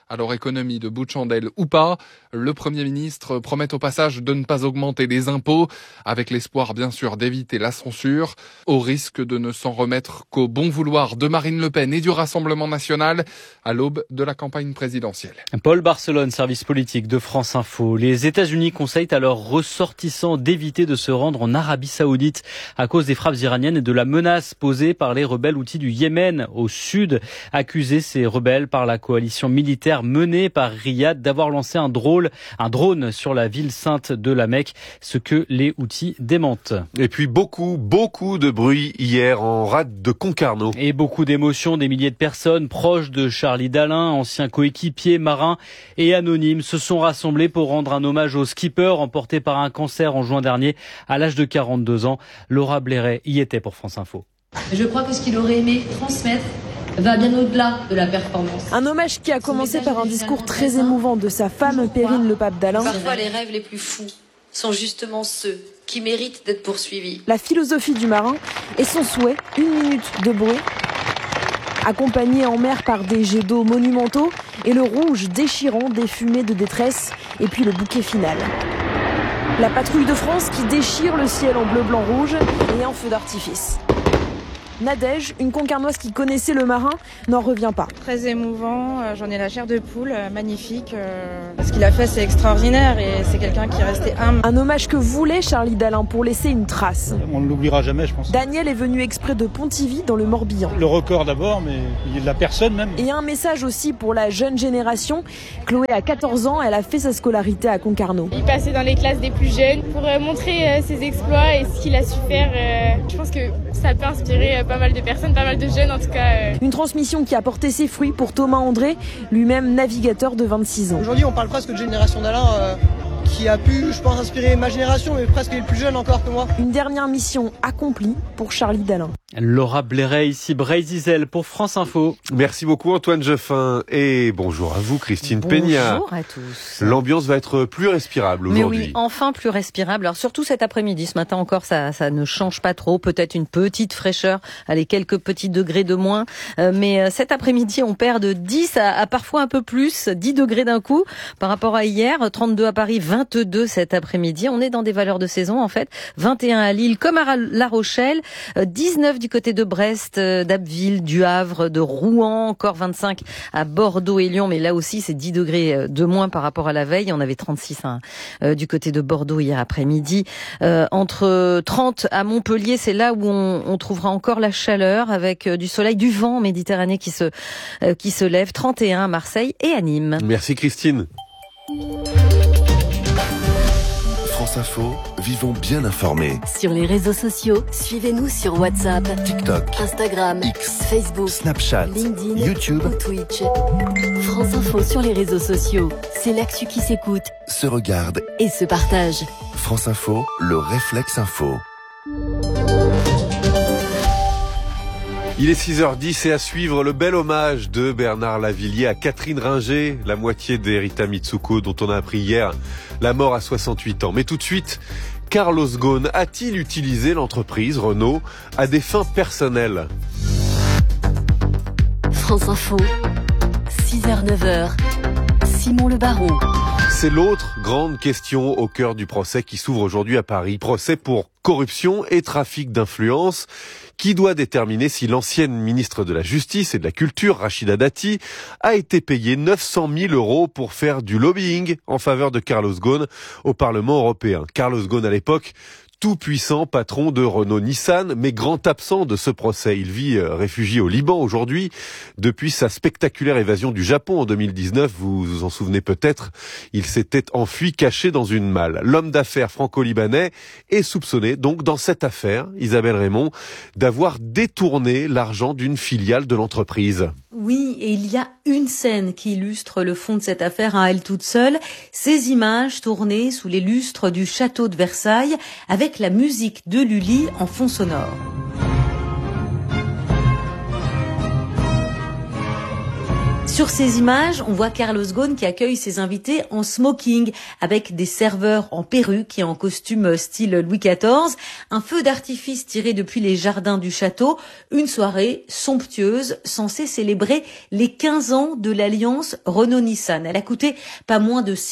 Alors économie de bout de chandelle ou pas, le Premier ministre promet au passage de ne pas augmenter les impôts, avec l'espoir bien sûr d'éviter la censure, au risque de ne s'en remettre qu'au bon vouloir de Marine Le Pen et du Rassemblement national à l'aube de la campagne présidentielle. Paul Barcelone, service politique de France Info. Les États-Unis conseillent à leurs ressortissants d'éviter de se rendre en Arabie Saoudite à cause des frappes iraniennes et de la menace posée par les rebelles houthis du Yémen au sud. Accusés ces rebelles par la coalition militaire menée par Riyad d'avoir lancé un drone sur la ville sainte de la Mecque, ce que les houthis démentent. Et puis beaucoup de bruit hier en rade de Concarneau. Et beaucoup d'émotions, des milliers de personnes proches de Charlie Dalin, ancien coéquipier, marin et anonyme, se sont rassemblés pour rendre un hommage au skipper emporté par un cancer en juin dernier à l'âge de 42 ans. Laura Blairet y était pour France Info. Je crois que ce qu'il aurait aimé transmettre va bien au-delà de la performance. Un hommage qui a commencé par un discours très émouvant de sa femme Perrine Le Pape Dalin. Parfois, les rêves les plus fous sont justement ceux qui méritent d'être poursuivis. La philosophie du marin et son souhait, 1 minute de bruit, accompagné en mer par des jets d'eau monumentaux et le rouge déchirant des fumées de détresse et puis le bouquet final. La patrouille de France qui déchire le ciel en bleu, blanc, rouge et en feu d'artifice. Nadège, une Concarnoise qui connaissait le marin, n'en revient pas. Très émouvant, j'en ai la chair de poule, magnifique. Ce qu'il a fait, c'est extraordinaire et c'est quelqu'un qui est resté humble. Un hommage que voulait Charlie Dalin pour laisser une trace. On ne l'oubliera jamais, je pense. Daniel est venu exprès de Pontivy, dans le Morbihan. Le record d'abord, mais il y a de la personne même. Et un message aussi pour la jeune génération. Chloé a 14 ans, elle a fait sa scolarité à Concarneau. Il passait dans les classes des plus jeunes pour montrer ses exploits et ce qu'il a su faire. Je pense que ça peut inspirer pas mal de personnes, pas mal de jeunes en tout cas. Une transmission qui a porté ses fruits pour Thomas André, lui-même navigateur de 26 ans. Aujourd'hui on parle presque de génération d'Alain qui a pu, je pense, inspirer ma génération, mais presque les plus jeunes encore que moi. Une dernière mission accomplie pour Charlie Dalin. Laura Blairet, ici Brésil pour France Info. Merci beaucoup Antoine Jeffin et bonjour à vous Christine Peña. Bonjour à tous. L'ambiance va être plus respirable aujourd'hui. Mais oui, enfin plus respirable. Alors surtout cet après-midi, ce matin encore, ça ne change pas trop. Peut-être une petite fraîcheur, allez, quelques petits degrés de moins. Mais cet après-midi, on perd de 10 à parfois un peu plus, 10 degrés d'un coup par rapport à hier. 32 à Paris, 22 cet après-midi. On est dans des valeurs de saison en fait. 21 à Lille comme à La Rochelle, 19 du côté de Brest, d'Abbeville, du Havre, de Rouen, encore 25 à Bordeaux et Lyon, mais là aussi c'est 10 degrés de moins par rapport à la veille. On avait 36 du côté de Bordeaux hier après-midi. Entre 30 à Montpellier, c'est là où on trouvera encore la chaleur avec du soleil, du vent en Méditerranée qui se lève. 31 à Marseille et à Nîmes. Merci Christine. France Info, vivons bien informés. Sur les réseaux sociaux, suivez-nous sur WhatsApp, TikTok, Instagram, X, Facebook, Snapchat, LinkedIn, YouTube ou Twitch. France Info sur les réseaux sociaux, c'est l'actu qui s'écoute, se regarde et se partage. France Info, le réflexe info. Il est 6h10 et à suivre le bel hommage de Bernard Lavilliers à Catherine Ringer, la moitié d'Erita Mitsuko dont on a appris hier la mort à 68 ans. Mais tout de suite, Carlos Ghosn a-t-il utilisé l'entreprise Renault à des fins personnelles ? France Info, 6h-9h, Simon Le Baron. C'est l'autre grande question au cœur du procès qui s'ouvre aujourd'hui à Paris. Procès pour corruption et trafic d'influence qui doit déterminer si l'ancienne ministre de la Justice et de la Culture, Rachida Dati, a été payée 900 000 € pour faire du lobbying en faveur de Carlos Ghosn au Parlement européen. Carlos Ghosn, à l'époque, tout-puissant patron de Renault-Nissan, mais grand absent de ce procès. Il vit réfugié au Liban aujourd'hui, depuis sa spectaculaire évasion du Japon en 2019. Vous vous en souvenez peut-être, il s'était enfui caché dans une malle. L'homme d'affaires franco-libanais est soupçonné, donc dans cette affaire, Isabelle Raymond, d'avoir détourné l'argent d'une filiale de l'entreprise. Oui, et il y a une scène qui illustre le fond de cette affaire à elle toute seule. Ces images tournées sous les lustres du château de Versailles avec la musique de Lully en fond sonore. Sur ces images, on voit Carlos Ghosn qui accueille ses invités en smoking, avec des serveurs en perruque et en costume style Louis XIV, un feu d'artifice tiré depuis les jardins du château, une soirée somptueuse censée célébrer les 15 ans de l'alliance Renault-Nissan. Elle a coûté pas moins de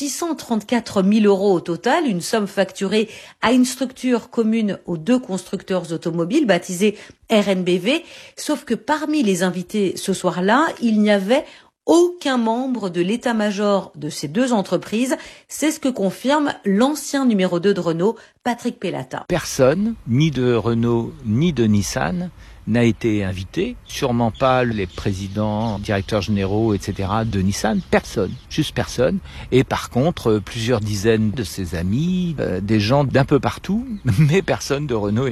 634 000 € au total, une somme facturée à une structure commune aux deux constructeurs automobiles baptisée RNBV, sauf que parmi les invités ce soir-là, il n'y avait aucun membre de l'état-major de ces deux entreprises. C'est ce que confirme l'ancien numéro 2 de Renault, Patrick Pellata. Personne, ni de Renault, ni de Nissan, n'a été invité. Sûrement pas les présidents, directeurs généraux, etc. de Nissan. Personne. Juste personne. Et par contre, plusieurs dizaines de ses amis, des gens d'un peu partout, mais personne de Renault et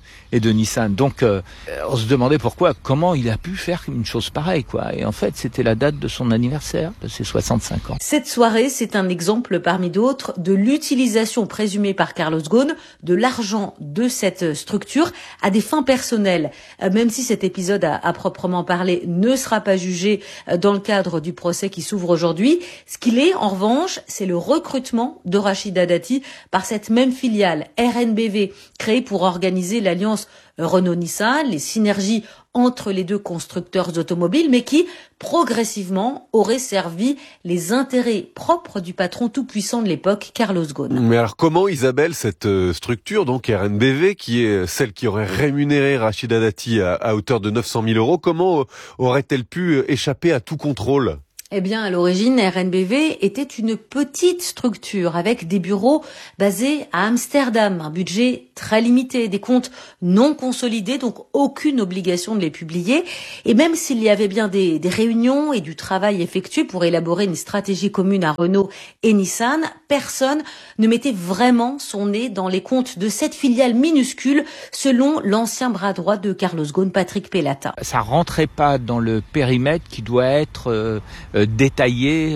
de Nissan. Donc, on se demandait comment il a pu faire une chose pareille, quoi. Et en fait, c'était la date de son anniversaire, de ses 65 ans. Cette soirée, c'est un exemple parmi d'autres de l'utilisation présumée par Carlos Ghosn de l'argent de cette structure à des fins personnelles. Même si cet épisode à proprement parler ne sera pas jugé dans le cadre du procès qui s'ouvre aujourd'hui, ce qu'il est, en revanche, c'est le recrutement de Rachida Dati par cette même filiale RNBV, créée pour organiser l'alliance Renault-Nissan, les synergies entre les deux constructeurs automobiles, mais qui, progressivement, aurait servi les intérêts propres du patron tout-puissant de l'époque, Carlos Ghosn. Mais alors comment, Isabelle, cette structure, donc RNBV, qui est celle qui aurait rémunéré Rachida Dati à hauteur de 900 000 €, comment aurait-elle pu échapper à tout contrôle ? Eh bien, à l'origine, RNBV était une petite structure avec des bureaux basés à Amsterdam, un budget très limité, des comptes non consolidés, donc aucune obligation de les publier. Et même s'il y avait bien des réunions et du travail effectué pour élaborer une stratégie commune à Renault et Nissan, personne ne mettait vraiment son nez dans les comptes de cette filiale minuscule, selon l'ancien bras droit de Carlos Ghosn, Patrick Pellata. Ça rentrait pas dans le périmètre qui doit être détaillé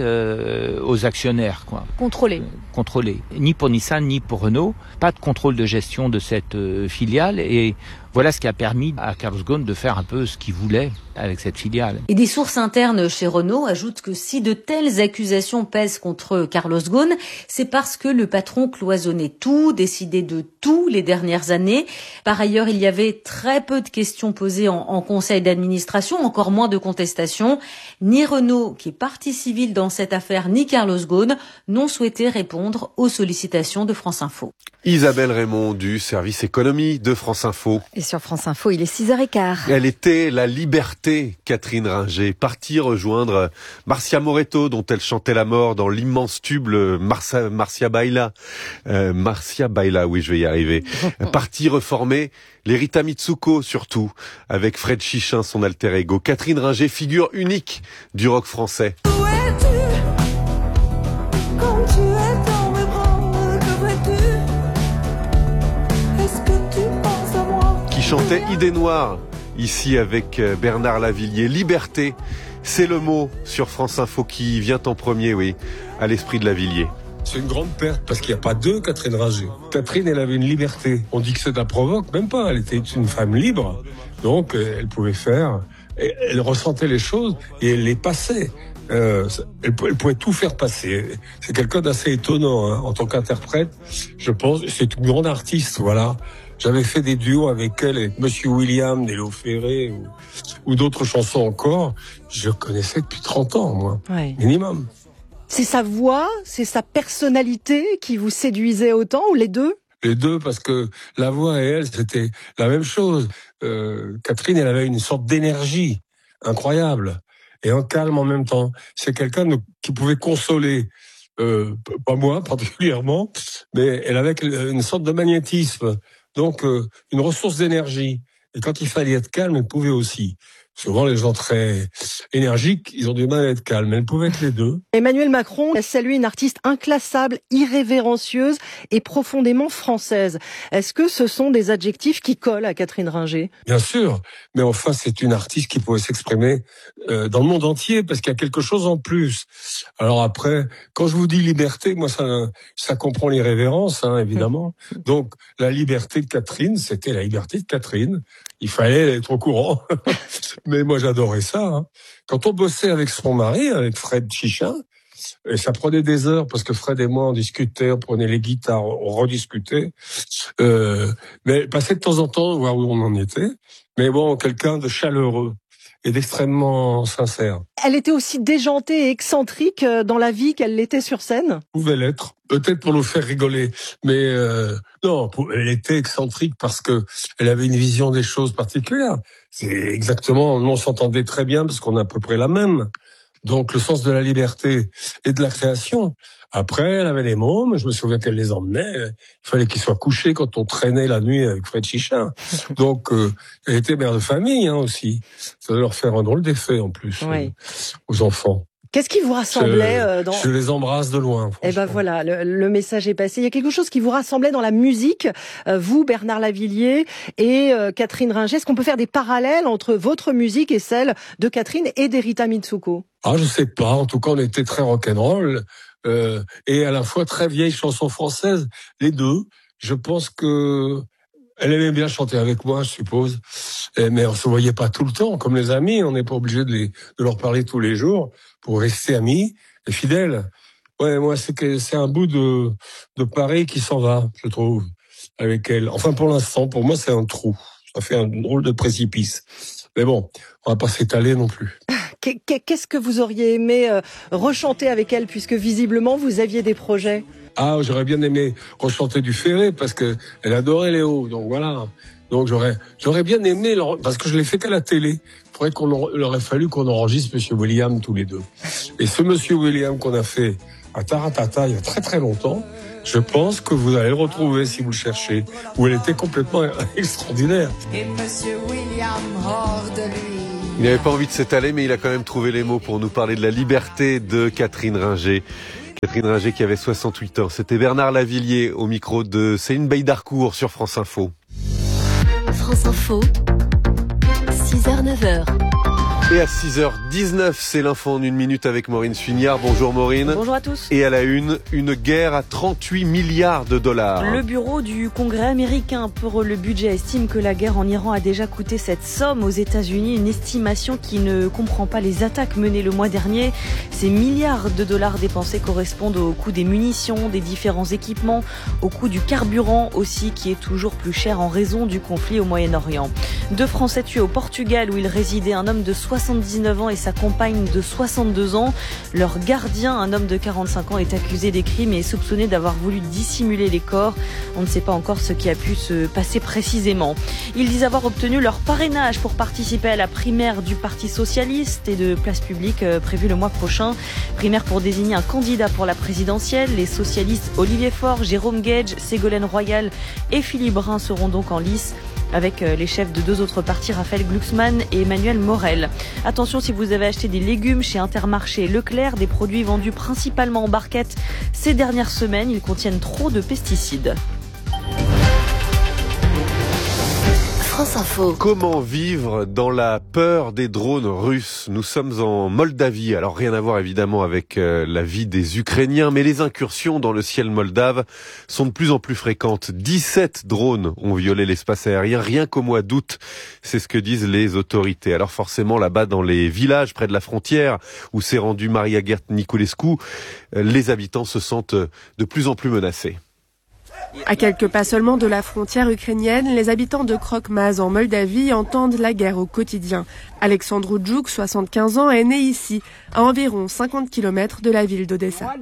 aux actionnaires, quoi. Contrôlé. Ni pour Nissan, ni pour Renault. Pas de contrôle de gestion de cette filiale. Et voilà ce qui a permis à Carlos Ghosn de faire un peu ce qu'il voulait avec cette filiale. Et des sources internes chez Renault ajoutent que si de telles accusations pèsent contre Carlos Ghosn, c'est parce que le patron cloisonnait tout, décidait de tout les dernières années. Par ailleurs, il y avait très peu de questions posées en conseil d'administration, encore moins de contestations. Ni Renault, qui est partie civile dans cette affaire, ni Carlos Ghosn n'ont souhaité répondre aux sollicitations de France Info. Isabelle Raymond du service économie de France Info. Et sur France Info, il est 6h15. Elle était la liberté, Catherine Ringer, partie rejoindre Marcia Moretto, dont elle chantait la mort dans l'immense tube Marcia Baila. Marcia Baila, oui, je vais y arriver. Partie reformer les Rita Mitsuko, surtout, avec Fred Chichin, son alter ego. Catherine Ringer, figure unique du rock français. Où es-tu quand tu es dans mes bras, que ferais-tu? Est-ce que tu penses à moi? Qui chantait Idée Noire, ici avec Bernard Lavillier. Liberté, c'est le mot sur France Info qui vient en premier, oui, à l'esprit de Lavillier. C'est une grande perte parce qu'il n'y a pas deux Catherine Ringer. Catherine, elle avait une liberté. On dit que c'est un provoque, même pas. Elle était une femme libre. Donc, elle pouvait faire. Elle ressentait les choses et elle les passait. Elle pouvait tout faire passer. C'est quelqu'un d'assez étonnant, hein, en tant qu'interprète. Je pense, c'est une grande artiste, voilà. J'avais fait des duos avec elle, avec Monsieur William, Nello Ferré ou d'autres chansons encore. Je connaissais depuis 30 ans, moi. Ouais. Minimum. C'est sa voix, c'est sa personnalité qui vous séduisait autant, ou les deux? Les deux, parce que la voix et elle, c'était la même chose. Catherine, elle avait une sorte d'énergie incroyable et un calme en même temps. C'est quelqu'un qui pouvait consoler, pas moi particulièrement, mais elle avait une sorte de magnétisme, donc une ressource d'énergie. Et quand il fallait être calme, elle pouvait aussi. Souvent, les gens très énergiques, ils ont du mal à être calmes. Elle pouvait être les deux. Emmanuel Macron a salué une artiste inclassable, irrévérencieuse et profondément française. Est-ce que ce sont des adjectifs qui collent à Catherine Ringer? Bien sûr, mais enfin, c'est une artiste qui pouvait s'exprimer dans le monde entier, parce qu'il y a quelque chose en plus. Alors après, quand je vous dis liberté, moi, ça comprend l'irrévérence, hein, évidemment. Donc, la liberté de Catherine, c'était la liberté de Catherine. Il fallait être au courant. Mais moi, j'adorais ça. Hein. Quand on bossait avec son mari, avec Fred Chichin, et ça prenait des heures parce que Fred et moi, on discutait, on prenait les guitares, on rediscutait. Mais passait de temps en temps, voir où on en était. Mais bon, quelqu'un de chaleureux et d'extrêmement sincère. Elle était aussi déjantée et excentrique dans la vie qu'elle l'était sur scène? Pouvait l'être, peut-être pour nous faire rigoler, mais non, elle était excentrique parce que elle avait une vision des choses particulière. C'est exactement, on s'entendait très bien parce qu'on a à peu près la même. Donc le sens de la liberté et de la création. Après, elle avait les mômes, je me souviens qu'elle les emmenait, il fallait qu'ils soient couchés quand on traînait la nuit avec Fred Chichin. Donc, elle était mère de famille aussi. Ça doit leur faire un drôle d'effet en plus, aux enfants. Qu'est-ce qui vous rassemblait Je les embrasse de loin. Eh ben voilà, le message est passé. Il y a quelque chose qui vous rassemblait dans la musique, vous, Bernard Lavilliers et Catherine Ringer. Est-ce qu'on peut faire des parallèles entre votre musique et celle de Catherine et d'Erita Mitsuko? Ah, je sais pas. En tout cas, on était très rock'n'roll et à la fois très vieille chanson française, les deux. Je pense que elle aimait bien chanter avec moi, je suppose. Mais on se voyait pas tout le temps, comme les amis. On n'est pas obligé de leur parler tous les jours pour rester amis et fidèles. Ouais, moi, c'est un bout de Paris qui s'en va, je trouve, avec elle. Enfin, pour l'instant, pour moi, c'est un trou. Ça fait un drôle de précipice. Mais bon, on va pas s'étaler non plus. Qu'est-ce que vous auriez aimé rechanter avec elle, puisque visiblement, vous aviez des projets? Ah, j'aurais bien aimé rechanter du Ferré, parce que elle adorait Léo, donc voilà. Donc j'aurais bien aimé, parce que je l'ai fait qu'à la télé. Il aurait fallu qu'on enregistre Monsieur William tous les deux. Et ce Monsieur William qu'on a fait à Taratata il y a très très longtemps, je pense que vous allez le retrouver si vous le cherchez, où elle était complètement extraordinaire. Et Monsieur William hors de lui. Il n'avait pas envie de s'étaler, mais il a quand même trouvé les mots pour nous parler de la liberté de Catherine Ringer. Catherine Ringer qui avait 68 ans. C'était Bernard Lavilliers au micro de Céline Beydarcourt sur France Info. France Info, 6h-9h. Et à 6h19, c'est l'info en une minute avec Maureen Suignard. Bonjour Maureen. Bonjour à tous. Et à la une guerre à 38 milliards de dollars. Le bureau du Congrès américain pour le budget estime que la guerre en Iran a déjà coûté cette somme aux États-Unis, une estimation qui ne comprend pas les attaques menées le mois dernier. Ces milliards de dollars dépensés correspondent au coût des munitions, des différents équipements, au coût du carburant aussi, qui est toujours plus cher en raison du conflit au Moyen-Orient. 2 Français tués au Portugal où il résidait un homme de 79 ans et sa compagne de 62 ans. Leur gardien, un homme de 45 ans, est accusé des crimes et est soupçonné d'avoir voulu dissimuler les corps. On ne sait pas encore ce qui a pu se passer précisément. Ils disent avoir obtenu leur parrainage pour participer à la primaire du Parti Socialiste et de Place Publique prévue le mois prochain. Primaire pour désigner un candidat pour la présidentielle. Les socialistes Olivier Faure, Jérôme Gage, Ségolène Royal et Philippe Brun seront donc en lice, avec les chefs de 2 autres partis, Raphaël Glucksmann et Emmanuel Morel. Attention, si vous avez acheté des légumes chez Intermarché et Leclerc, des produits vendus principalement en barquette ces dernières semaines, ils contiennent trop de pesticides. France Info. Comment vivre dans la peur des drones russes? Nous sommes en Moldavie, alors rien à voir évidemment avec la vie des Ukrainiens, mais les incursions dans le ciel moldave sont de plus en plus fréquentes. 17 drones ont violé l'espace aérien rien qu'au mois d'août, c'est ce que disent les autorités. Alors forcément là-bas dans les villages près de la frontière où s'est rendue Maria Gert Niculescu, les habitants se sentent de plus en plus menacés. À quelques pas seulement de la frontière ukrainienne, les habitants de Krok-Maz en Moldavie entendent la guerre au quotidien. Alexandru Djouk, 75 ans, est né ici, à environ 50 km de la ville d'Odessa.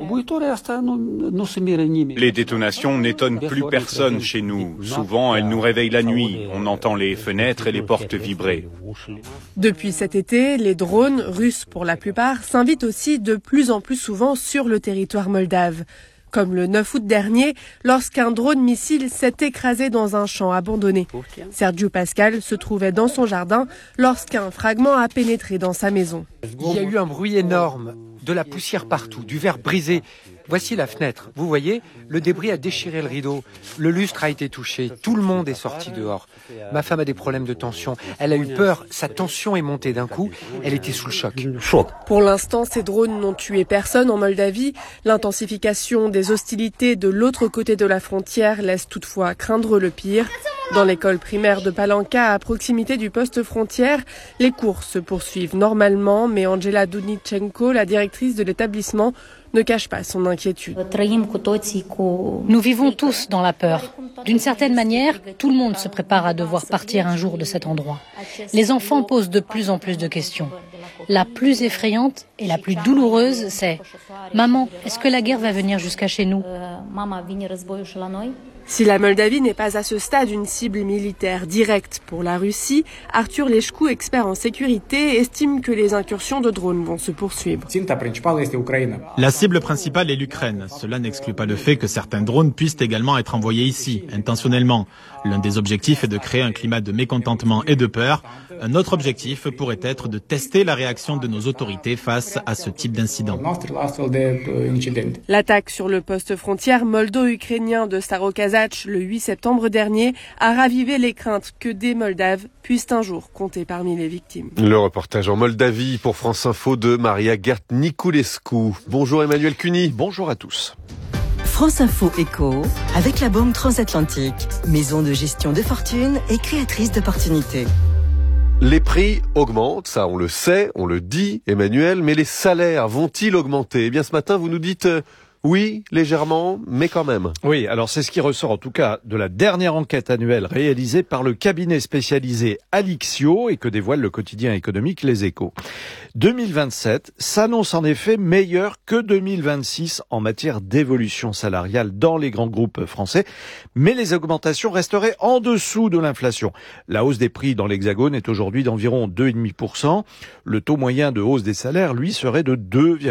Les détonations n'étonnent plus personne chez nous. Souvent, elles nous réveillent la nuit. On entend les fenêtres et les portes vibrer. Depuis cet été, les drones, russes pour la plupart, s'invitent aussi de plus en plus souvent sur le territoire moldave. Comme le 9 août dernier, lorsqu'un drone missile s'est écrasé dans un champ abandonné. Sergio Pascal se trouvait dans son jardin lorsqu'un fragment a pénétré dans sa maison. Il y a eu un bruit énorme, de la poussière partout, du verre brisé. Voici la fenêtre. Vous voyez, le débris a déchiré le rideau. Le lustre a été touché. Tout le monde est sorti dehors. Ma femme a des problèmes de tension. Elle a eu peur. Sa tension est montée d'un coup. Elle était sous le choc. Pour l'instant, ces drones n'ont tué personne en Moldavie. L'intensification des hostilités de l'autre côté de la frontière laisse toutefois craindre le pire. Dans l'école primaire de Palanca, à proximité du poste frontière, les cours se poursuivent normalement, mais Angela Dunitchenko, la directrice de l'établissement, ne cache pas son inquiétude. Nous vivons tous dans la peur. D'une certaine manière, tout le monde se prépare à devoir partir un jour de cet endroit. Les enfants posent de plus en plus de questions. La plus effrayante et la plus douloureuse, c'est « Maman, est-ce que la guerre va venir jusqu'à chez nous ?» Si la Moldavie n'est pas à ce stade une cible militaire directe pour la Russie, Arthur Leșcu, expert en sécurité, estime que les incursions de drones vont se poursuivre. La cible principale est l'Ukraine. Cela n'exclut pas le fait que certains drones puissent également être envoyés ici, intentionnellement. L'un des objectifs est de créer un climat de mécontentement et de peur. Un autre objectif pourrait être de tester la réaction de nos autorités face à ce type d'incident. L'attaque sur le poste frontière moldo-ukrainien de Starokazach le 8 septembre dernier a ravivé les craintes que des Moldaves puissent un jour compter parmi les victimes. Le reportage en Moldavie pour France Info de Maria Gert-Niculescu. Bonjour Emmanuel Cuny. Bonjour à tous. France Info Éco, avec la Banque Transatlantique, maison de gestion de fortune et créatrice d'opportunités. Les prix augmentent, ça on le sait, on le dit Emmanuel, mais les salaires vont-ils augmenter ? Eh bien ce matin vous nous dites oui, légèrement, mais quand même. Oui, alors c'est ce qui ressort en tout cas de la dernière enquête annuelle réalisée par le cabinet spécialisé Alixio et que dévoile le quotidien économique Les Échos. 2027 s'annonce en effet meilleur que 2026 en matière d'évolution salariale dans les grands groupes français, mais les augmentations resteraient en dessous de l'inflation. La hausse des prix dans l'Hexagone est aujourd'hui d'environ 2,5%. Le taux moyen de hausse des salaires, lui, serait de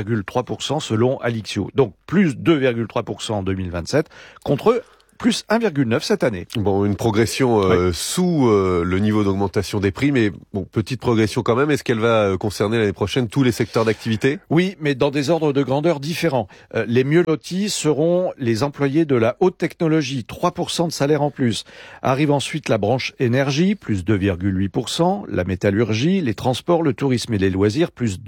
2,3% selon Alixio. Donc plus 2,3% en 2027 contre plus 1,9 cette année. Bon, une progression sous le niveau d'augmentation des prix, mais bon, petite progression quand même. Est-ce qu'elle va concerner l'année prochaine tous les secteurs d'activité ? Oui, mais dans des ordres de grandeur différents. Les mieux lotis seront les employés de la haute technologie, 3% de salaire en plus. Arrive ensuite la branche énergie, plus 2,8%, la métallurgie, les transports, le tourisme et les loisirs, plus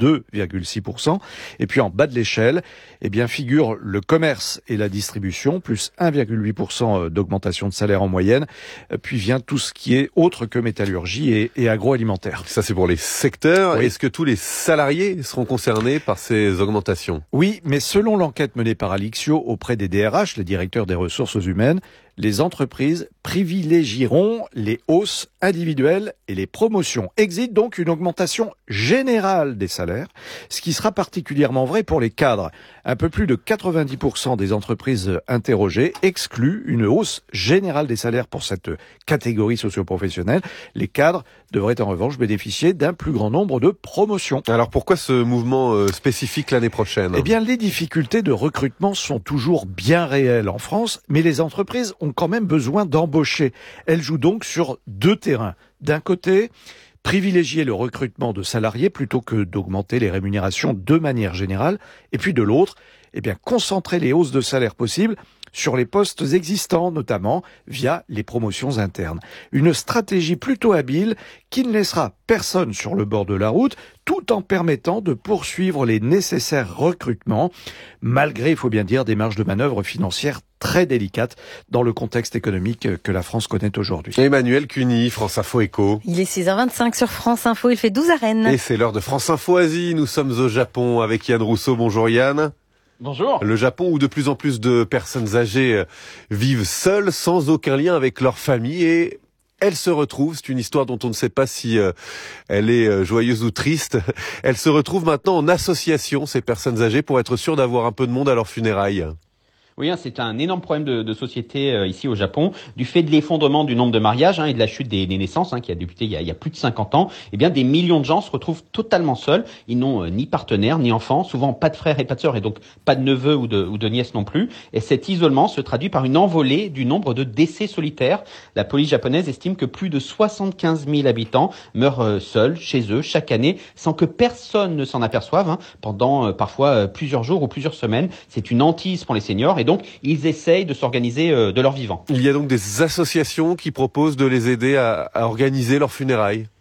2,6%. Et puis en bas de l'échelle, eh bien, figure le commerce et la distribution, plus 1,8% d'augmentation de salaire en moyenne, puis vient tout ce qui est autre que métallurgie et agroalimentaire. Ça c'est pour les secteurs. Oui. Est-ce que tous les salariés seront concernés par ces augmentations ? Oui, mais selon l'enquête menée par Alixio auprès des DRH, les directeurs des ressources humaines, les entreprises privilégieront les hausses individuelles et les promotions. Existe donc une augmentation générale des salaires, ce qui sera particulièrement vrai pour les cadres. Un peu plus de 90% des entreprises interrogées excluent une hausse générale des salaires pour cette catégorie socio-professionnelle. Les cadres devraient en revanche bénéficier d'un plus grand nombre de promotions. Alors pourquoi ce mouvement spécifique l'année prochaine ? Eh bien, les difficultés de recrutement sont toujours bien réelles en France, mais les entreprises ont quand même besoin d'embaucher. Elles jouent donc sur deux terrains. D'un côté, privilégier le recrutement de salariés plutôt que d'augmenter les rémunérations de manière générale. Et puis de l'autre, eh bien, concentrer les hausses de salaire possibles sur les postes existants, notamment via les promotions internes. Une stratégie plutôt habile qui ne laissera personne sur le bord de la route, tout en permettant de poursuivre les nécessaires recrutements, malgré, il faut bien dire, des marges de manœuvre financières très délicates dans le contexte économique que la France connaît aujourd'hui. Emmanuel Cuny, France Info Éco. Il est 6h25 sur France Info, il fait 12 à Rennes. Et c'est l'heure de France Info Asie. Nous sommes au Japon avec Yann Rousseau. Bonjour Yann. Bonjour. Le Japon où de plus en plus de personnes âgées vivent seules, sans aucun lien avec leur famille et elles se retrouvent, c'est une histoire dont on ne sait pas si elle est joyeuse ou triste, elles se retrouvent maintenant en association, ces personnes âgées, pour être sûres d'avoir un peu de monde à leurs funérailles. Oui, c'est un énorme problème de société ici au Japon, du fait de l'effondrement du nombre de mariages et de la chute des naissances qui a débuté il y a plus de 50 ans. Eh bien, des millions de gens se retrouvent totalement seuls. Ils n'ont ni partenaire, ni enfants, souvent pas de frères et pas de sœurs, et donc pas de neveux ou de nièces non plus. Et cet isolement se traduit par une envolée du nombre de décès solitaires. La police japonaise estime que plus de 75 000 habitants meurent seuls chez eux chaque année, sans que personne ne s'en aperçoive, pendant parfois plusieurs jours ou plusieurs semaines. C'est une hantise pour les seniors. Et donc, ils essayent de s'organiser de leur vivant. Il y a donc des associations qui proposent de les aider à organiser leurs funérailles.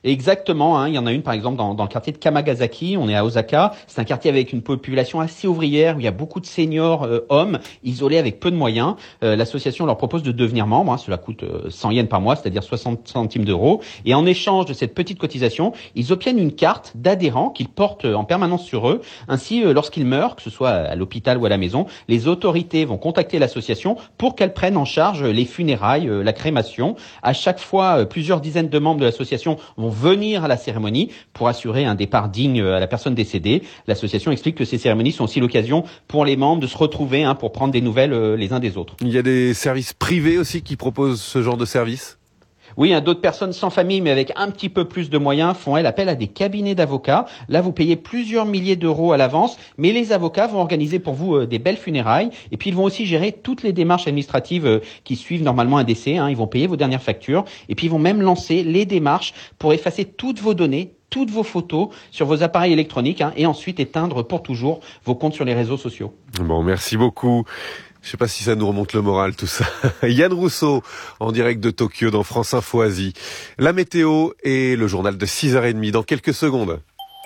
Exactement, il y en a une par exemple dans le quartier de Kamagasaki, on est à Osaka, c'est un quartier avec une population assez ouvrière, où il y a beaucoup de seniors hommes isolés avec peu de moyens. L'association leur propose de devenir membre, cela coûte 100 yens par mois, c'est-à-dire 60 centimes d'euros, et en échange de cette petite cotisation, ils obtiennent une carte d'adhérent qu'ils portent en permanence sur eux. Ainsi, lorsqu'ils meurent, que ce soit à l'hôpital ou à la maison, les autorités vont contacter l'association pour qu'elle prenne en charge les funérailles, la crémation. À chaque fois, plusieurs dizaines de membres de l'association vont venir à la cérémonie pour assurer un départ digne à la personne décédée. L'association explique que ces cérémonies sont aussi l'occasion pour les membres de se retrouver pour prendre des nouvelles les uns des autres. Il y a des services privés aussi qui proposent ce genre de service ? Oui, d'autres personnes sans famille mais avec un petit peu plus de moyens font appel à des cabinets d'avocats. Là, vous payez plusieurs milliers d'euros à l'avance, mais les avocats vont organiser pour vous des belles funérailles et puis ils vont aussi gérer toutes les démarches administratives qui suivent normalement un décès. Ils vont payer vos dernières factures et puis ils vont même lancer les démarches pour effacer toutes vos données, toutes vos photos sur vos appareils électroniques et ensuite éteindre pour toujours vos comptes sur les réseaux sociaux. Bon, merci beaucoup. Je sais pas si ça nous remonte le moral, tout ça. Yann Rousseau, en direct de Tokyo, dans France Info Asie. La météo et le journal de 6h30 dans quelques secondes.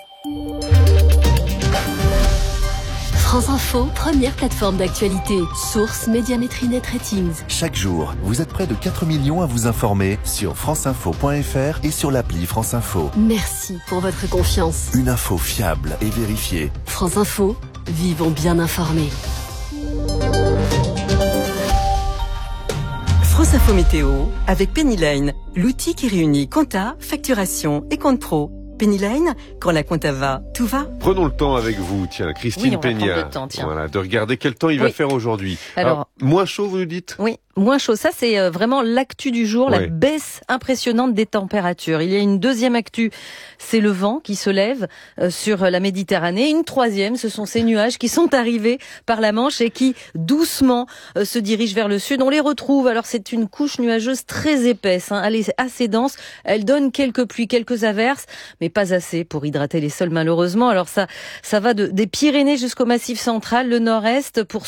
France Info, première plateforme d'actualité. Source Médiamétrie Net Ratings. Chaque jour, vous êtes près de 4 millions à vous informer sur franceinfo.fr et sur l'appli France Info. Merci pour votre confiance. Une info fiable et vérifiée. France Info, vivons bien informés. France Info Météo avec Pennyline, l'outil qui réunit compta, facturation et compte pro. Pennyline, quand la compta va, tout va. Prenons le temps avec vous, Christine Peña. Voilà, de regarder quel temps il va faire aujourd'hui. Alors, moins chaud, vous nous dites ? Oui, moins chaud. Ça, c'est vraiment l'actu du jour, la baisse impressionnante des températures. Il y a une deuxième actu, c'est le vent qui se lève sur la Méditerranée. Une troisième, ce sont ces nuages qui sont arrivés par la Manche et qui, doucement, se dirigent vers le sud. On les retrouve. Alors, c'est une couche nuageuse très épaisse. Elle est assez dense. Elle donne quelques pluies, quelques averses, mais pas assez pour hydrater les sols, malheureusement. Alors, ça va des Pyrénées jusqu'au Massif central, le nord-est, pour